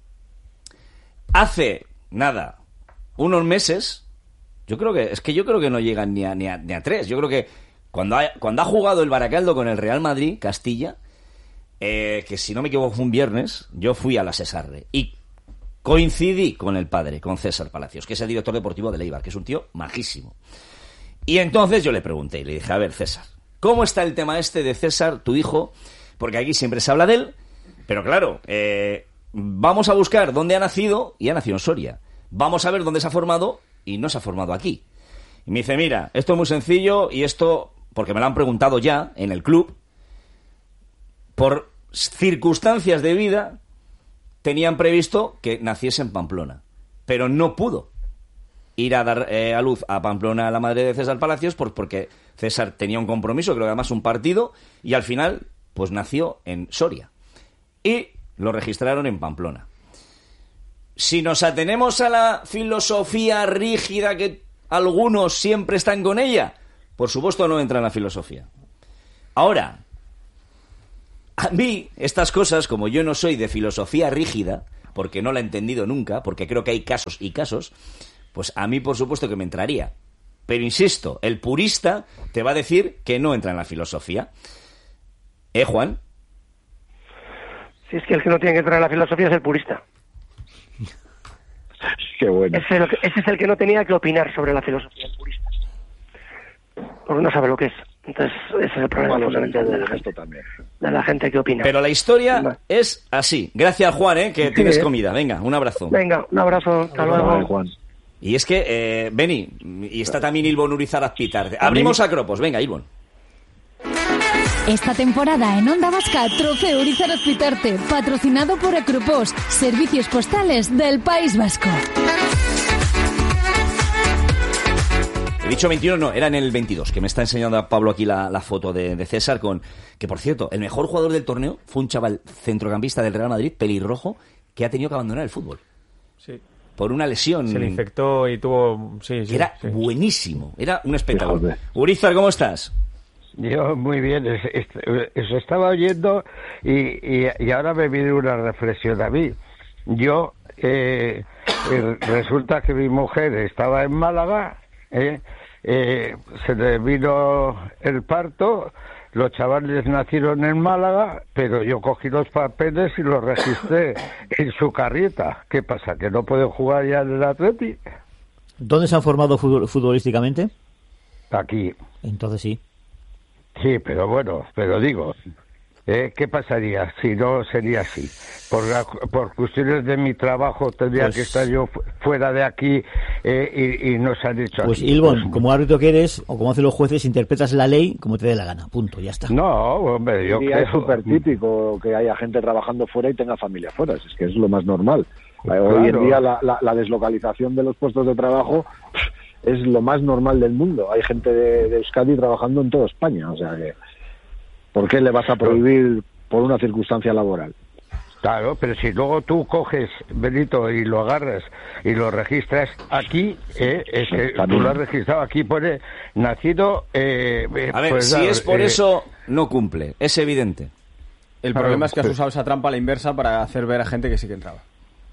[SPEAKER 2] Hace, nada, unos meses, yo creo que, es que yo creo que no llegan ni a, ni a, ni a tres. Yo creo que cuando ha, cuando ha jugado el Baracaldo con el Real Madrid, Castilla, eh, que si no me equivoco fue un viernes, yo fui a la Cesarre y coincidí con el padre, con César Palacios, que es el director deportivo de Eibar, que es un tío majísimo. Y entonces yo le pregunté y le dije, a ver, César, ¿cómo está el tema este de César, tu hijo? Porque aquí siempre se habla de él, pero claro, eh, vamos a buscar dónde ha nacido y ha nacido en Soria. Vamos a ver dónde se ha formado y no se ha formado aquí. Y me dice, mira, esto es muy sencillo y esto, porque me lo han preguntado ya en el club, por circunstancias de vida tenían previsto que naciese en Pamplona, pero no pudo ir a dar eh, a luz a Pamplona, a la madre de César Palacios, por, porque César tenía un compromiso, creo que además un partido, y al final pues nació en Soria y lo registraron en Pamplona. Si nos atenemos a la filosofía rígida que algunos siempre están con ella, por supuesto no entra en la filosofía. Ahora, a mí estas cosas, como yo no soy de filosofía rígida, porque no la he entendido nunca, porque creo que hay casos y casos, pues a mí por supuesto que me entraría. Pero insisto, el purista te va a decir que no entra en la filosofía. ¿Eh, Juan?
[SPEAKER 3] Si es que el que no tiene que entrar en la filosofía es el purista.
[SPEAKER 5] Qué bueno.
[SPEAKER 3] Ese es, el que, ese es el que no tenía que opinar sobre la filosofía, el purista. Porque no sabe lo que es. Entonces, ese es el problema fundamental de la gente, también. de la gente que opina.
[SPEAKER 2] Pero la historia no. es así. Gracias, Juan, ¿eh? que sí, tienes eh. comida. Venga, un abrazo.
[SPEAKER 3] Venga, un abrazo. Hasta luego. Vale,
[SPEAKER 2] Juan. Y es que, eh, Beni, y está también Ilbon Urizar Azpitar. Abrimos a Cropos. Venga, Ilbon.
[SPEAKER 15] Esta temporada en Onda Vasca, Trofeo Urizar Azpitarte, patrocinado por Acropos, Servicios Postales del País Vasco.
[SPEAKER 2] He dicho veintiuno, no, era en el veintidós, que me está enseñando a Pablo aquí la, la foto de, de César, con que, por cierto, el mejor jugador del torneo fue un chaval centrocampista del Real Madrid, pelirrojo, que ha tenido que abandonar el fútbol.
[SPEAKER 4] Sí.
[SPEAKER 2] Por una lesión.
[SPEAKER 4] Se le infectó y tuvo... Sí, sí,
[SPEAKER 2] era
[SPEAKER 4] sí.
[SPEAKER 2] buenísimo, era un espectáculo. Urizar, ¿cómo estás?
[SPEAKER 16] Yo muy bien, se estaba oyendo y, y, y ahora me viene una reflexión a mí. Yo, eh, eh, resulta que mi mujer estaba en Málaga, eh, eh, se le vino el parto, los chavales nacieron en Málaga, pero yo cogí los papeles y los registré en su carrieta. ¿Qué pasa, que no pueden jugar ya en el Atleti?
[SPEAKER 6] ¿Dónde se han formado futbolísticamente?
[SPEAKER 16] Aquí.
[SPEAKER 6] Entonces sí.
[SPEAKER 16] Sí, pero bueno, pero digo, ¿eh? ¿qué pasaría si no sería así? Por, la, por cuestiones de mi trabajo tendría pues, que estar yo fuera de aquí eh, y, y nos han dicho
[SPEAKER 6] Pues
[SPEAKER 16] aquí.
[SPEAKER 6] Ilbon,
[SPEAKER 16] pues,
[SPEAKER 6] como árbitro que eres, o como hacen los jueces, interpretas la ley como te dé la gana, punto, ya está.
[SPEAKER 16] No, hombre, yo creo...
[SPEAKER 5] Es súper típico que haya gente trabajando fuera y tenga familia fuera, es que es lo más normal. Claro. Hoy en día la, la, la deslocalización de los puestos de trabajo... es lo más normal del mundo. Hay gente de, de Euskadi trabajando en toda España, o sea que ¿por qué le vas a prohibir por una circunstancia laboral?
[SPEAKER 16] Claro, pero si luego tú coges, Benito, y lo agarras y lo registras aquí, eh, es que tú lo has registrado aquí, pone nacido... Eh,
[SPEAKER 2] a ver, pues, si claro, es por eh, eso, no cumple, es evidente.
[SPEAKER 1] El claro, problema es que has usado esa trampa a la inversa para hacer ver a gente que sí que entraba.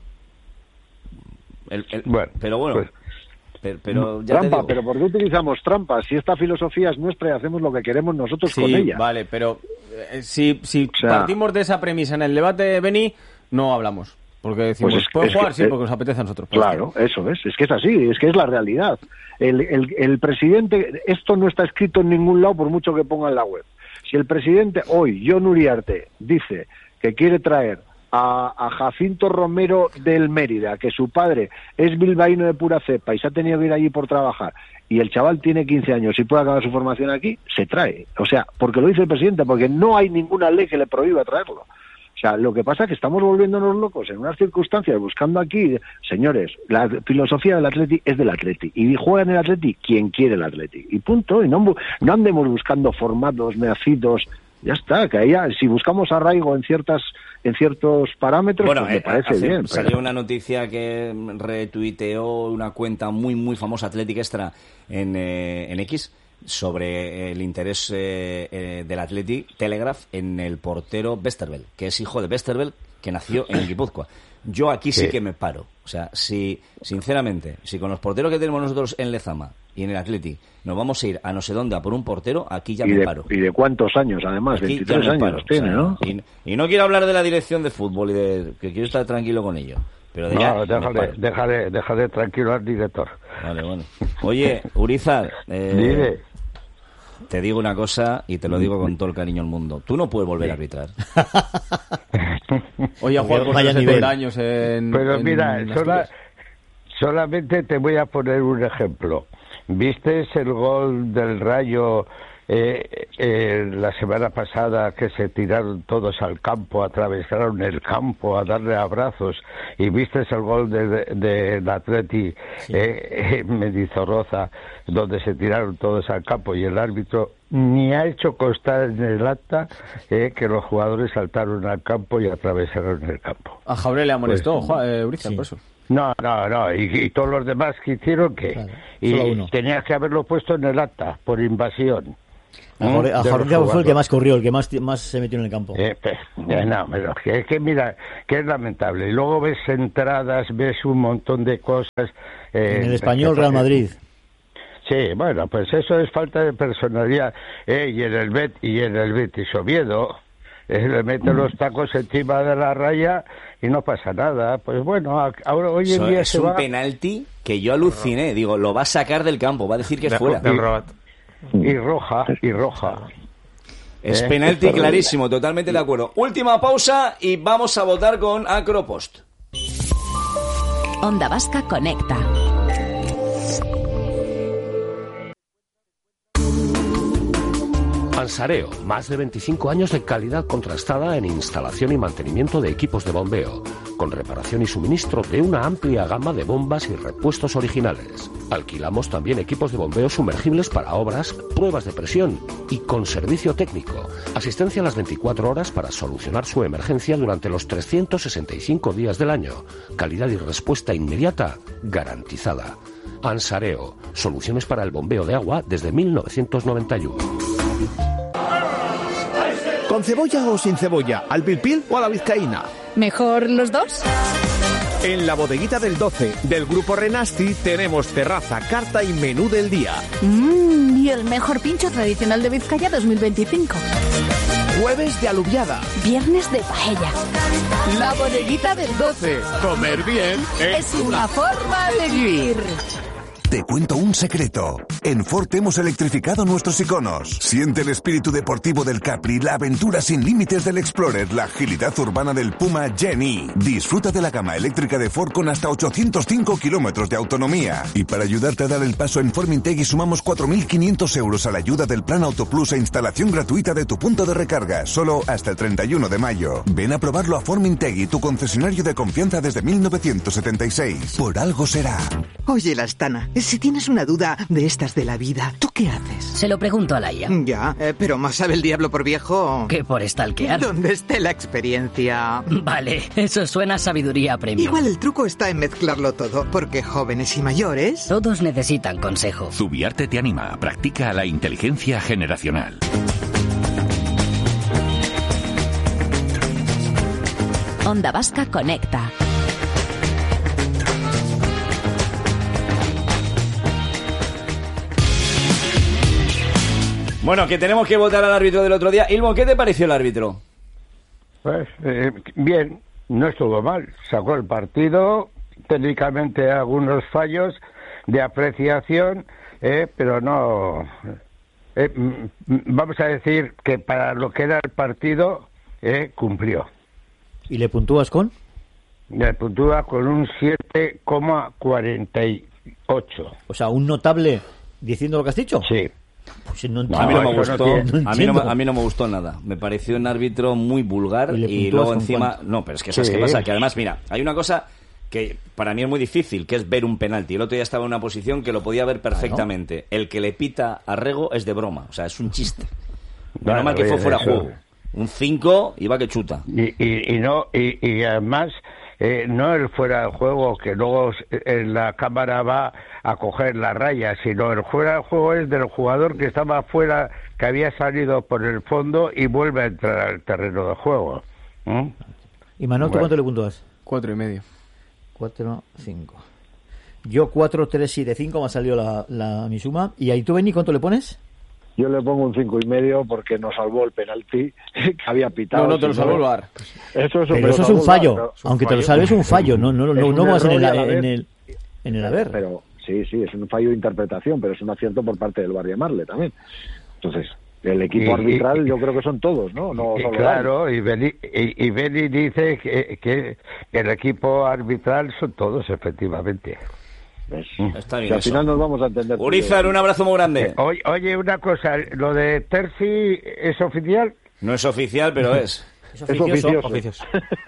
[SPEAKER 2] El, el, bueno, pero bueno... Pues, Pero, pero ya
[SPEAKER 5] trampa, pero ¿por qué utilizamos trampas? Si esta filosofía es nuestra y hacemos lo que queremos nosotros
[SPEAKER 1] sí,
[SPEAKER 5] con ella.
[SPEAKER 1] Vale, pero eh, si, si
[SPEAKER 5] o sea,
[SPEAKER 1] partimos de esa premisa en el debate, Beni, no hablamos. Porque decimos, pues ¿pueden jugar? Que, sí, porque nos apetece a nosotros.
[SPEAKER 5] Claro, pues, eso es, es que es así, es que es la realidad. El, el, el presidente, esto no está escrito en ningún lado por mucho que ponga en la web. Si el presidente hoy, Jon Uriarte, dice que quiere traer A, a Jacinto Romero del Mérida, que su padre es bilbaíno de pura cepa y se ha tenido que ir allí por trabajar, y el chaval tiene quince años y puede acabar su formación aquí, se trae. O sea, porque lo dice el presidente, porque no hay ninguna ley que le prohíba traerlo. O sea, lo que pasa es que estamos volviéndonos locos en unas circunstancias, buscando aquí, señores, la filosofía del Atleti es del Atleti, y juega en el Atleti quien quiere el Atleti, y punto, y no, no andemos buscando formatos, nacidos. Ya está, que haya, si buscamos arraigo en ciertas en ciertos parámetros,
[SPEAKER 2] bueno,
[SPEAKER 5] pues me
[SPEAKER 2] eh,
[SPEAKER 5] parece
[SPEAKER 2] hace,
[SPEAKER 5] bien.
[SPEAKER 2] Salió pero... una noticia que retuiteó una cuenta muy muy famosa, Athletic Extra, en, eh, en X, sobre el interés eh, eh, del Athletic Telegraph en el portero Westerveld, que es hijo de Westerveld, que nació en Guipúzcoa. Yo aquí sí. sí que me paro. O sea, si, sinceramente, si con los porteros que tenemos nosotros en Lezama y en el Athletic nos vamos a ir a no sé dónde a por un portero, aquí ya
[SPEAKER 5] y
[SPEAKER 2] me
[SPEAKER 5] de,
[SPEAKER 2] paro.
[SPEAKER 5] ¿Y de cuántos años, además? Aquí veintitrés años paro, tiene, o sea, ¿no?
[SPEAKER 2] Y, y no quiero hablar de la dirección de fútbol y de que quiero estar tranquilo con ello. Pero de
[SPEAKER 16] no,
[SPEAKER 2] ya
[SPEAKER 16] déjale, déjale, déjale tranquilo al director.
[SPEAKER 2] Vale, bueno. Oye, Urizar, eh, te digo una cosa y te lo digo con todo el cariño del mundo. Tú no puedes volver sí. a arbitrar.
[SPEAKER 1] Oye, a jugar con setenta años en...
[SPEAKER 16] Pero
[SPEAKER 1] en
[SPEAKER 16] mira, son, la, solamente te voy a poner un ejemplo. ¿Viste el gol del Rayo eh, eh, la semana pasada, que se tiraron todos al campo, atravesaron el campo a darle abrazos? ¿Y viste el gol del de, de Atleti, sí. eh, eh, Mendizorroza, donde se tiraron todos al campo y el árbitro ni ha hecho constar en el acta eh, que los jugadores saltaron al campo y atravesaron el campo?
[SPEAKER 1] A Jauré le amonestó, pues, eh, Urizar,
[SPEAKER 16] sí.
[SPEAKER 1] por eso.
[SPEAKER 16] No, no, no, y, y todos los demás que hicieron, ¿qué? Claro, y tenías que haberlo puesto en el acta, por invasión.
[SPEAKER 6] A Jauré fue el que más corrió, el que más, más se metió en el campo.
[SPEAKER 16] Eh, pues, eh, no, pero que, que mira, que es lamentable. Y luego ves entradas, ves un montón de cosas.
[SPEAKER 6] Eh, en el Español, Real Madrid.
[SPEAKER 16] Sí, bueno, pues eso es falta de personalidad. Eh, y en el Bet y en el Betis Oviedo, eh, le mete los tacos encima de la raya y no pasa nada. Pues bueno, ahora hoy en día
[SPEAKER 2] es
[SPEAKER 16] se
[SPEAKER 2] un
[SPEAKER 16] va...
[SPEAKER 2] penalti que yo aluciné. Digo, lo va a sacar del campo, va a decir que es fuera.
[SPEAKER 16] Y, y roja, y roja.
[SPEAKER 2] Es
[SPEAKER 16] eh,
[SPEAKER 2] penalti
[SPEAKER 16] es
[SPEAKER 2] clarísimo, totalmente de acuerdo. Última pausa y vamos a votar con Acropost.
[SPEAKER 14] Onda Vasca Conecta.
[SPEAKER 17] Ansareo, más de veinticinco años de calidad contrastada en instalación y mantenimiento de equipos de bombeo, con reparación y suministro de una amplia gama de bombas y repuestos originales. Alquilamos también equipos de bombeo sumergibles para obras, pruebas de presión y con servicio técnico. Asistencia a las veinticuatro horas para solucionar su emergencia durante los trescientos sesenta y cinco días del año. Calidad y respuesta inmediata garantizada. Ansareo, soluciones para el bombeo de agua desde mil novecientos noventa y uno.
[SPEAKER 18] ¿Con cebolla o sin cebolla? ¿Al pil pil o a la vizcaína?
[SPEAKER 15] ¿Mejor los dos?
[SPEAKER 18] En la bodeguita del doce del Grupo Renasti tenemos terraza, carta y menú del día.
[SPEAKER 15] Mmm, y el mejor pincho tradicional de Vizcaya dos mil veinticinco.
[SPEAKER 18] Jueves de alubiada.
[SPEAKER 15] Viernes de paella.
[SPEAKER 18] La bodeguita del doce. Comer bien
[SPEAKER 15] es una forma de vivir.
[SPEAKER 19] Te cuento un secreto. En Ford hemos electrificado nuestros iconos. Siente el espíritu deportivo del Capri, la aventura sin límites del Explorer, la agilidad urbana del Puma Gen-E. Disfruta de la gama eléctrica de Ford con hasta ochocientos cinco kilómetros de autonomía. Y para ayudarte a dar el paso en Formintegui sumamos cuatro mil quinientos euros a la ayuda del Plan Autoplus e instalación gratuita de tu punto de recarga, solo hasta el treinta y uno de mayo. Ven a probarlo a Formintegui, tu concesionario de confianza desde mil novecientos setenta y seis. Por algo será.
[SPEAKER 20] Oye, Lastana, si tienes una duda de estas de la vida, ¿tú qué haces?
[SPEAKER 21] Se lo pregunto a Laia.
[SPEAKER 20] Ya, eh, pero más sabe el diablo por viejo
[SPEAKER 21] que por stalkear.
[SPEAKER 20] ¿Dónde esté la experiencia?
[SPEAKER 21] Vale, eso suena a sabiduría premium.
[SPEAKER 20] Igual el truco está en mezclarlo todo, porque jóvenes y mayores...
[SPEAKER 21] todos necesitan consejo.
[SPEAKER 22] Zubiarte te anima. Practica la inteligencia generacional.
[SPEAKER 14] Onda Vasca Conecta.
[SPEAKER 2] Bueno, que tenemos que votar al árbitro del otro día. Ilmo, ¿qué te pareció el árbitro?
[SPEAKER 16] Pues eh, bien, no estuvo mal. Sacó el partido, técnicamente algunos fallos de apreciación, eh, pero no... Eh, vamos a decir que para lo que era el partido, eh, cumplió.
[SPEAKER 6] ¿Y le puntúas con?
[SPEAKER 16] Le puntúa con un siete coma cuarenta y ocho.
[SPEAKER 6] O sea, un notable diciendo lo que has dicho.
[SPEAKER 16] Sí.
[SPEAKER 6] Pues no
[SPEAKER 2] no, a mí no me gustó,
[SPEAKER 6] no
[SPEAKER 2] a, mí no, a mí no me gustó nada. Me pareció un árbitro muy vulgar y, y luego encima... ¿Cuánto? No, pero es que ¿sabes sí. qué pasa? Que además, mira, hay una cosa que para mí es muy difícil, que es ver un penalti. El otro día estaba en una posición que lo podía ver perfectamente. ¿Ah, no? El que le pita a Rego es de broma, o sea, es un chiste. Menos mal que fue fuera de juego. Un cinco iba que chuta.
[SPEAKER 16] Y, y, y no y, y además... Eh, no el fuera de juego, que luego en la cámara va a coger la raya, sino el fuera de juego es del jugador que estaba fuera, que había salido por el fondo y vuelve a entrar al terreno de juego. ¿Mm?
[SPEAKER 6] ¿Y Manol, bueno. cuánto le puntúas?
[SPEAKER 1] Cuatro y medio.
[SPEAKER 6] Cuatro, cinco. Yo cuatro, tres, siete, cinco me ha salido la, la, mi suma. ¿Y ahí tú, Beni, cuánto le pones?
[SPEAKER 5] Yo le pongo un cinco y medio porque nos salvó el penalti que había pitado.
[SPEAKER 1] No, no te lo salvó el V A R.
[SPEAKER 5] Eso es un,
[SPEAKER 6] pero eso es un fallo. Bar, es un Aunque fallo. Te lo salves, es un fallo. No, no, no, no vas en el, en el en el haber.
[SPEAKER 5] Pero sí, sí, es un fallo de interpretación, pero es un acierto por parte del V A R llamarle también. Entonces, el equipo y, arbitral, y, yo creo que son todos, ¿no? no
[SPEAKER 16] y, claro, y Beni, y, y Beni dice que, que el equipo arbitral son todos, efectivamente.
[SPEAKER 5] ¿Ves?
[SPEAKER 2] Está bien
[SPEAKER 5] Que al
[SPEAKER 2] eso.
[SPEAKER 5] final nos vamos a entender. tú y yo.
[SPEAKER 2] Urizar, un abrazo muy grande.
[SPEAKER 16] Oye, oye, una cosa, ¿lo de Terci es oficial?
[SPEAKER 2] No es oficial, pero es.
[SPEAKER 6] Es
[SPEAKER 5] Es oficioso.
[SPEAKER 4] Oficios.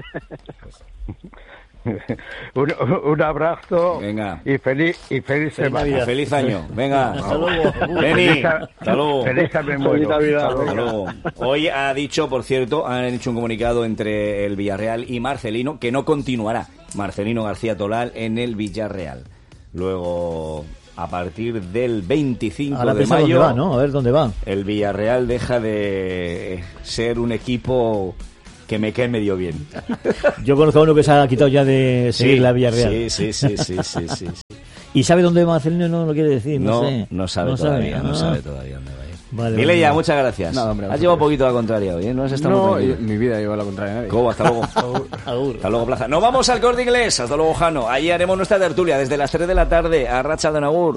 [SPEAKER 16] un, un abrazo
[SPEAKER 2] Venga.
[SPEAKER 16] y feliz y feliz, semana.
[SPEAKER 6] Navidad.
[SPEAKER 2] Feliz año. Venga.
[SPEAKER 6] Hasta luego.
[SPEAKER 2] Beni,
[SPEAKER 16] Feliz,
[SPEAKER 2] hasta luego.
[SPEAKER 16] feliz a- me muero.
[SPEAKER 5] Feliz Navidad.
[SPEAKER 16] Hasta
[SPEAKER 2] Hasta
[SPEAKER 16] luego.
[SPEAKER 2] luego. Hoy ha dicho, por cierto, han hecho un comunicado entre el Villarreal y Marcelino que no continuará Marcelino García Tolal en el Villarreal. Luego, a partir del veinticinco
[SPEAKER 6] Ahora
[SPEAKER 2] de
[SPEAKER 6] piensa
[SPEAKER 2] mayo,
[SPEAKER 6] dónde va, ¿no? A ver dónde va.
[SPEAKER 2] el Villarreal deja de ser un equipo que me cae medio bien.
[SPEAKER 6] Yo conozco a uno que se ha quitado ya de seguir la Villarreal.
[SPEAKER 2] Sí, sí, sí, sí, sí, sí, sí.
[SPEAKER 6] ¿Y sabe dónde va Marcelino? No lo quiere decir, no,
[SPEAKER 2] No,
[SPEAKER 6] sé.
[SPEAKER 2] no sabe todavía, no
[SPEAKER 6] Ah.
[SPEAKER 2] sabe todavía dónde va a ir.
[SPEAKER 6] Vale,
[SPEAKER 2] Mileya,
[SPEAKER 6] vale.
[SPEAKER 2] muchas gracias.
[SPEAKER 1] Nada, hombre,
[SPEAKER 2] Has
[SPEAKER 1] vosotros.
[SPEAKER 2] llevado un poquito a la contraria hoy, ¿eh? No has estado muy
[SPEAKER 1] No,
[SPEAKER 2] tranquilo.
[SPEAKER 1] yo- mi vida lleva la contraria a nadie.
[SPEAKER 2] Cobo, hasta luego.
[SPEAKER 6] Agur.
[SPEAKER 2] Hasta luego, Plaza. Nos vamos al Corte Inglés. Hasta luego, Jano. Ahí haremos nuestra tertulia desde las tres de la tarde a Racha de Nagur.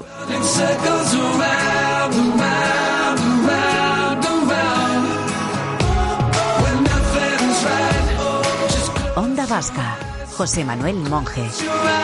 [SPEAKER 11] Onda Vasca. José Manuel Monge.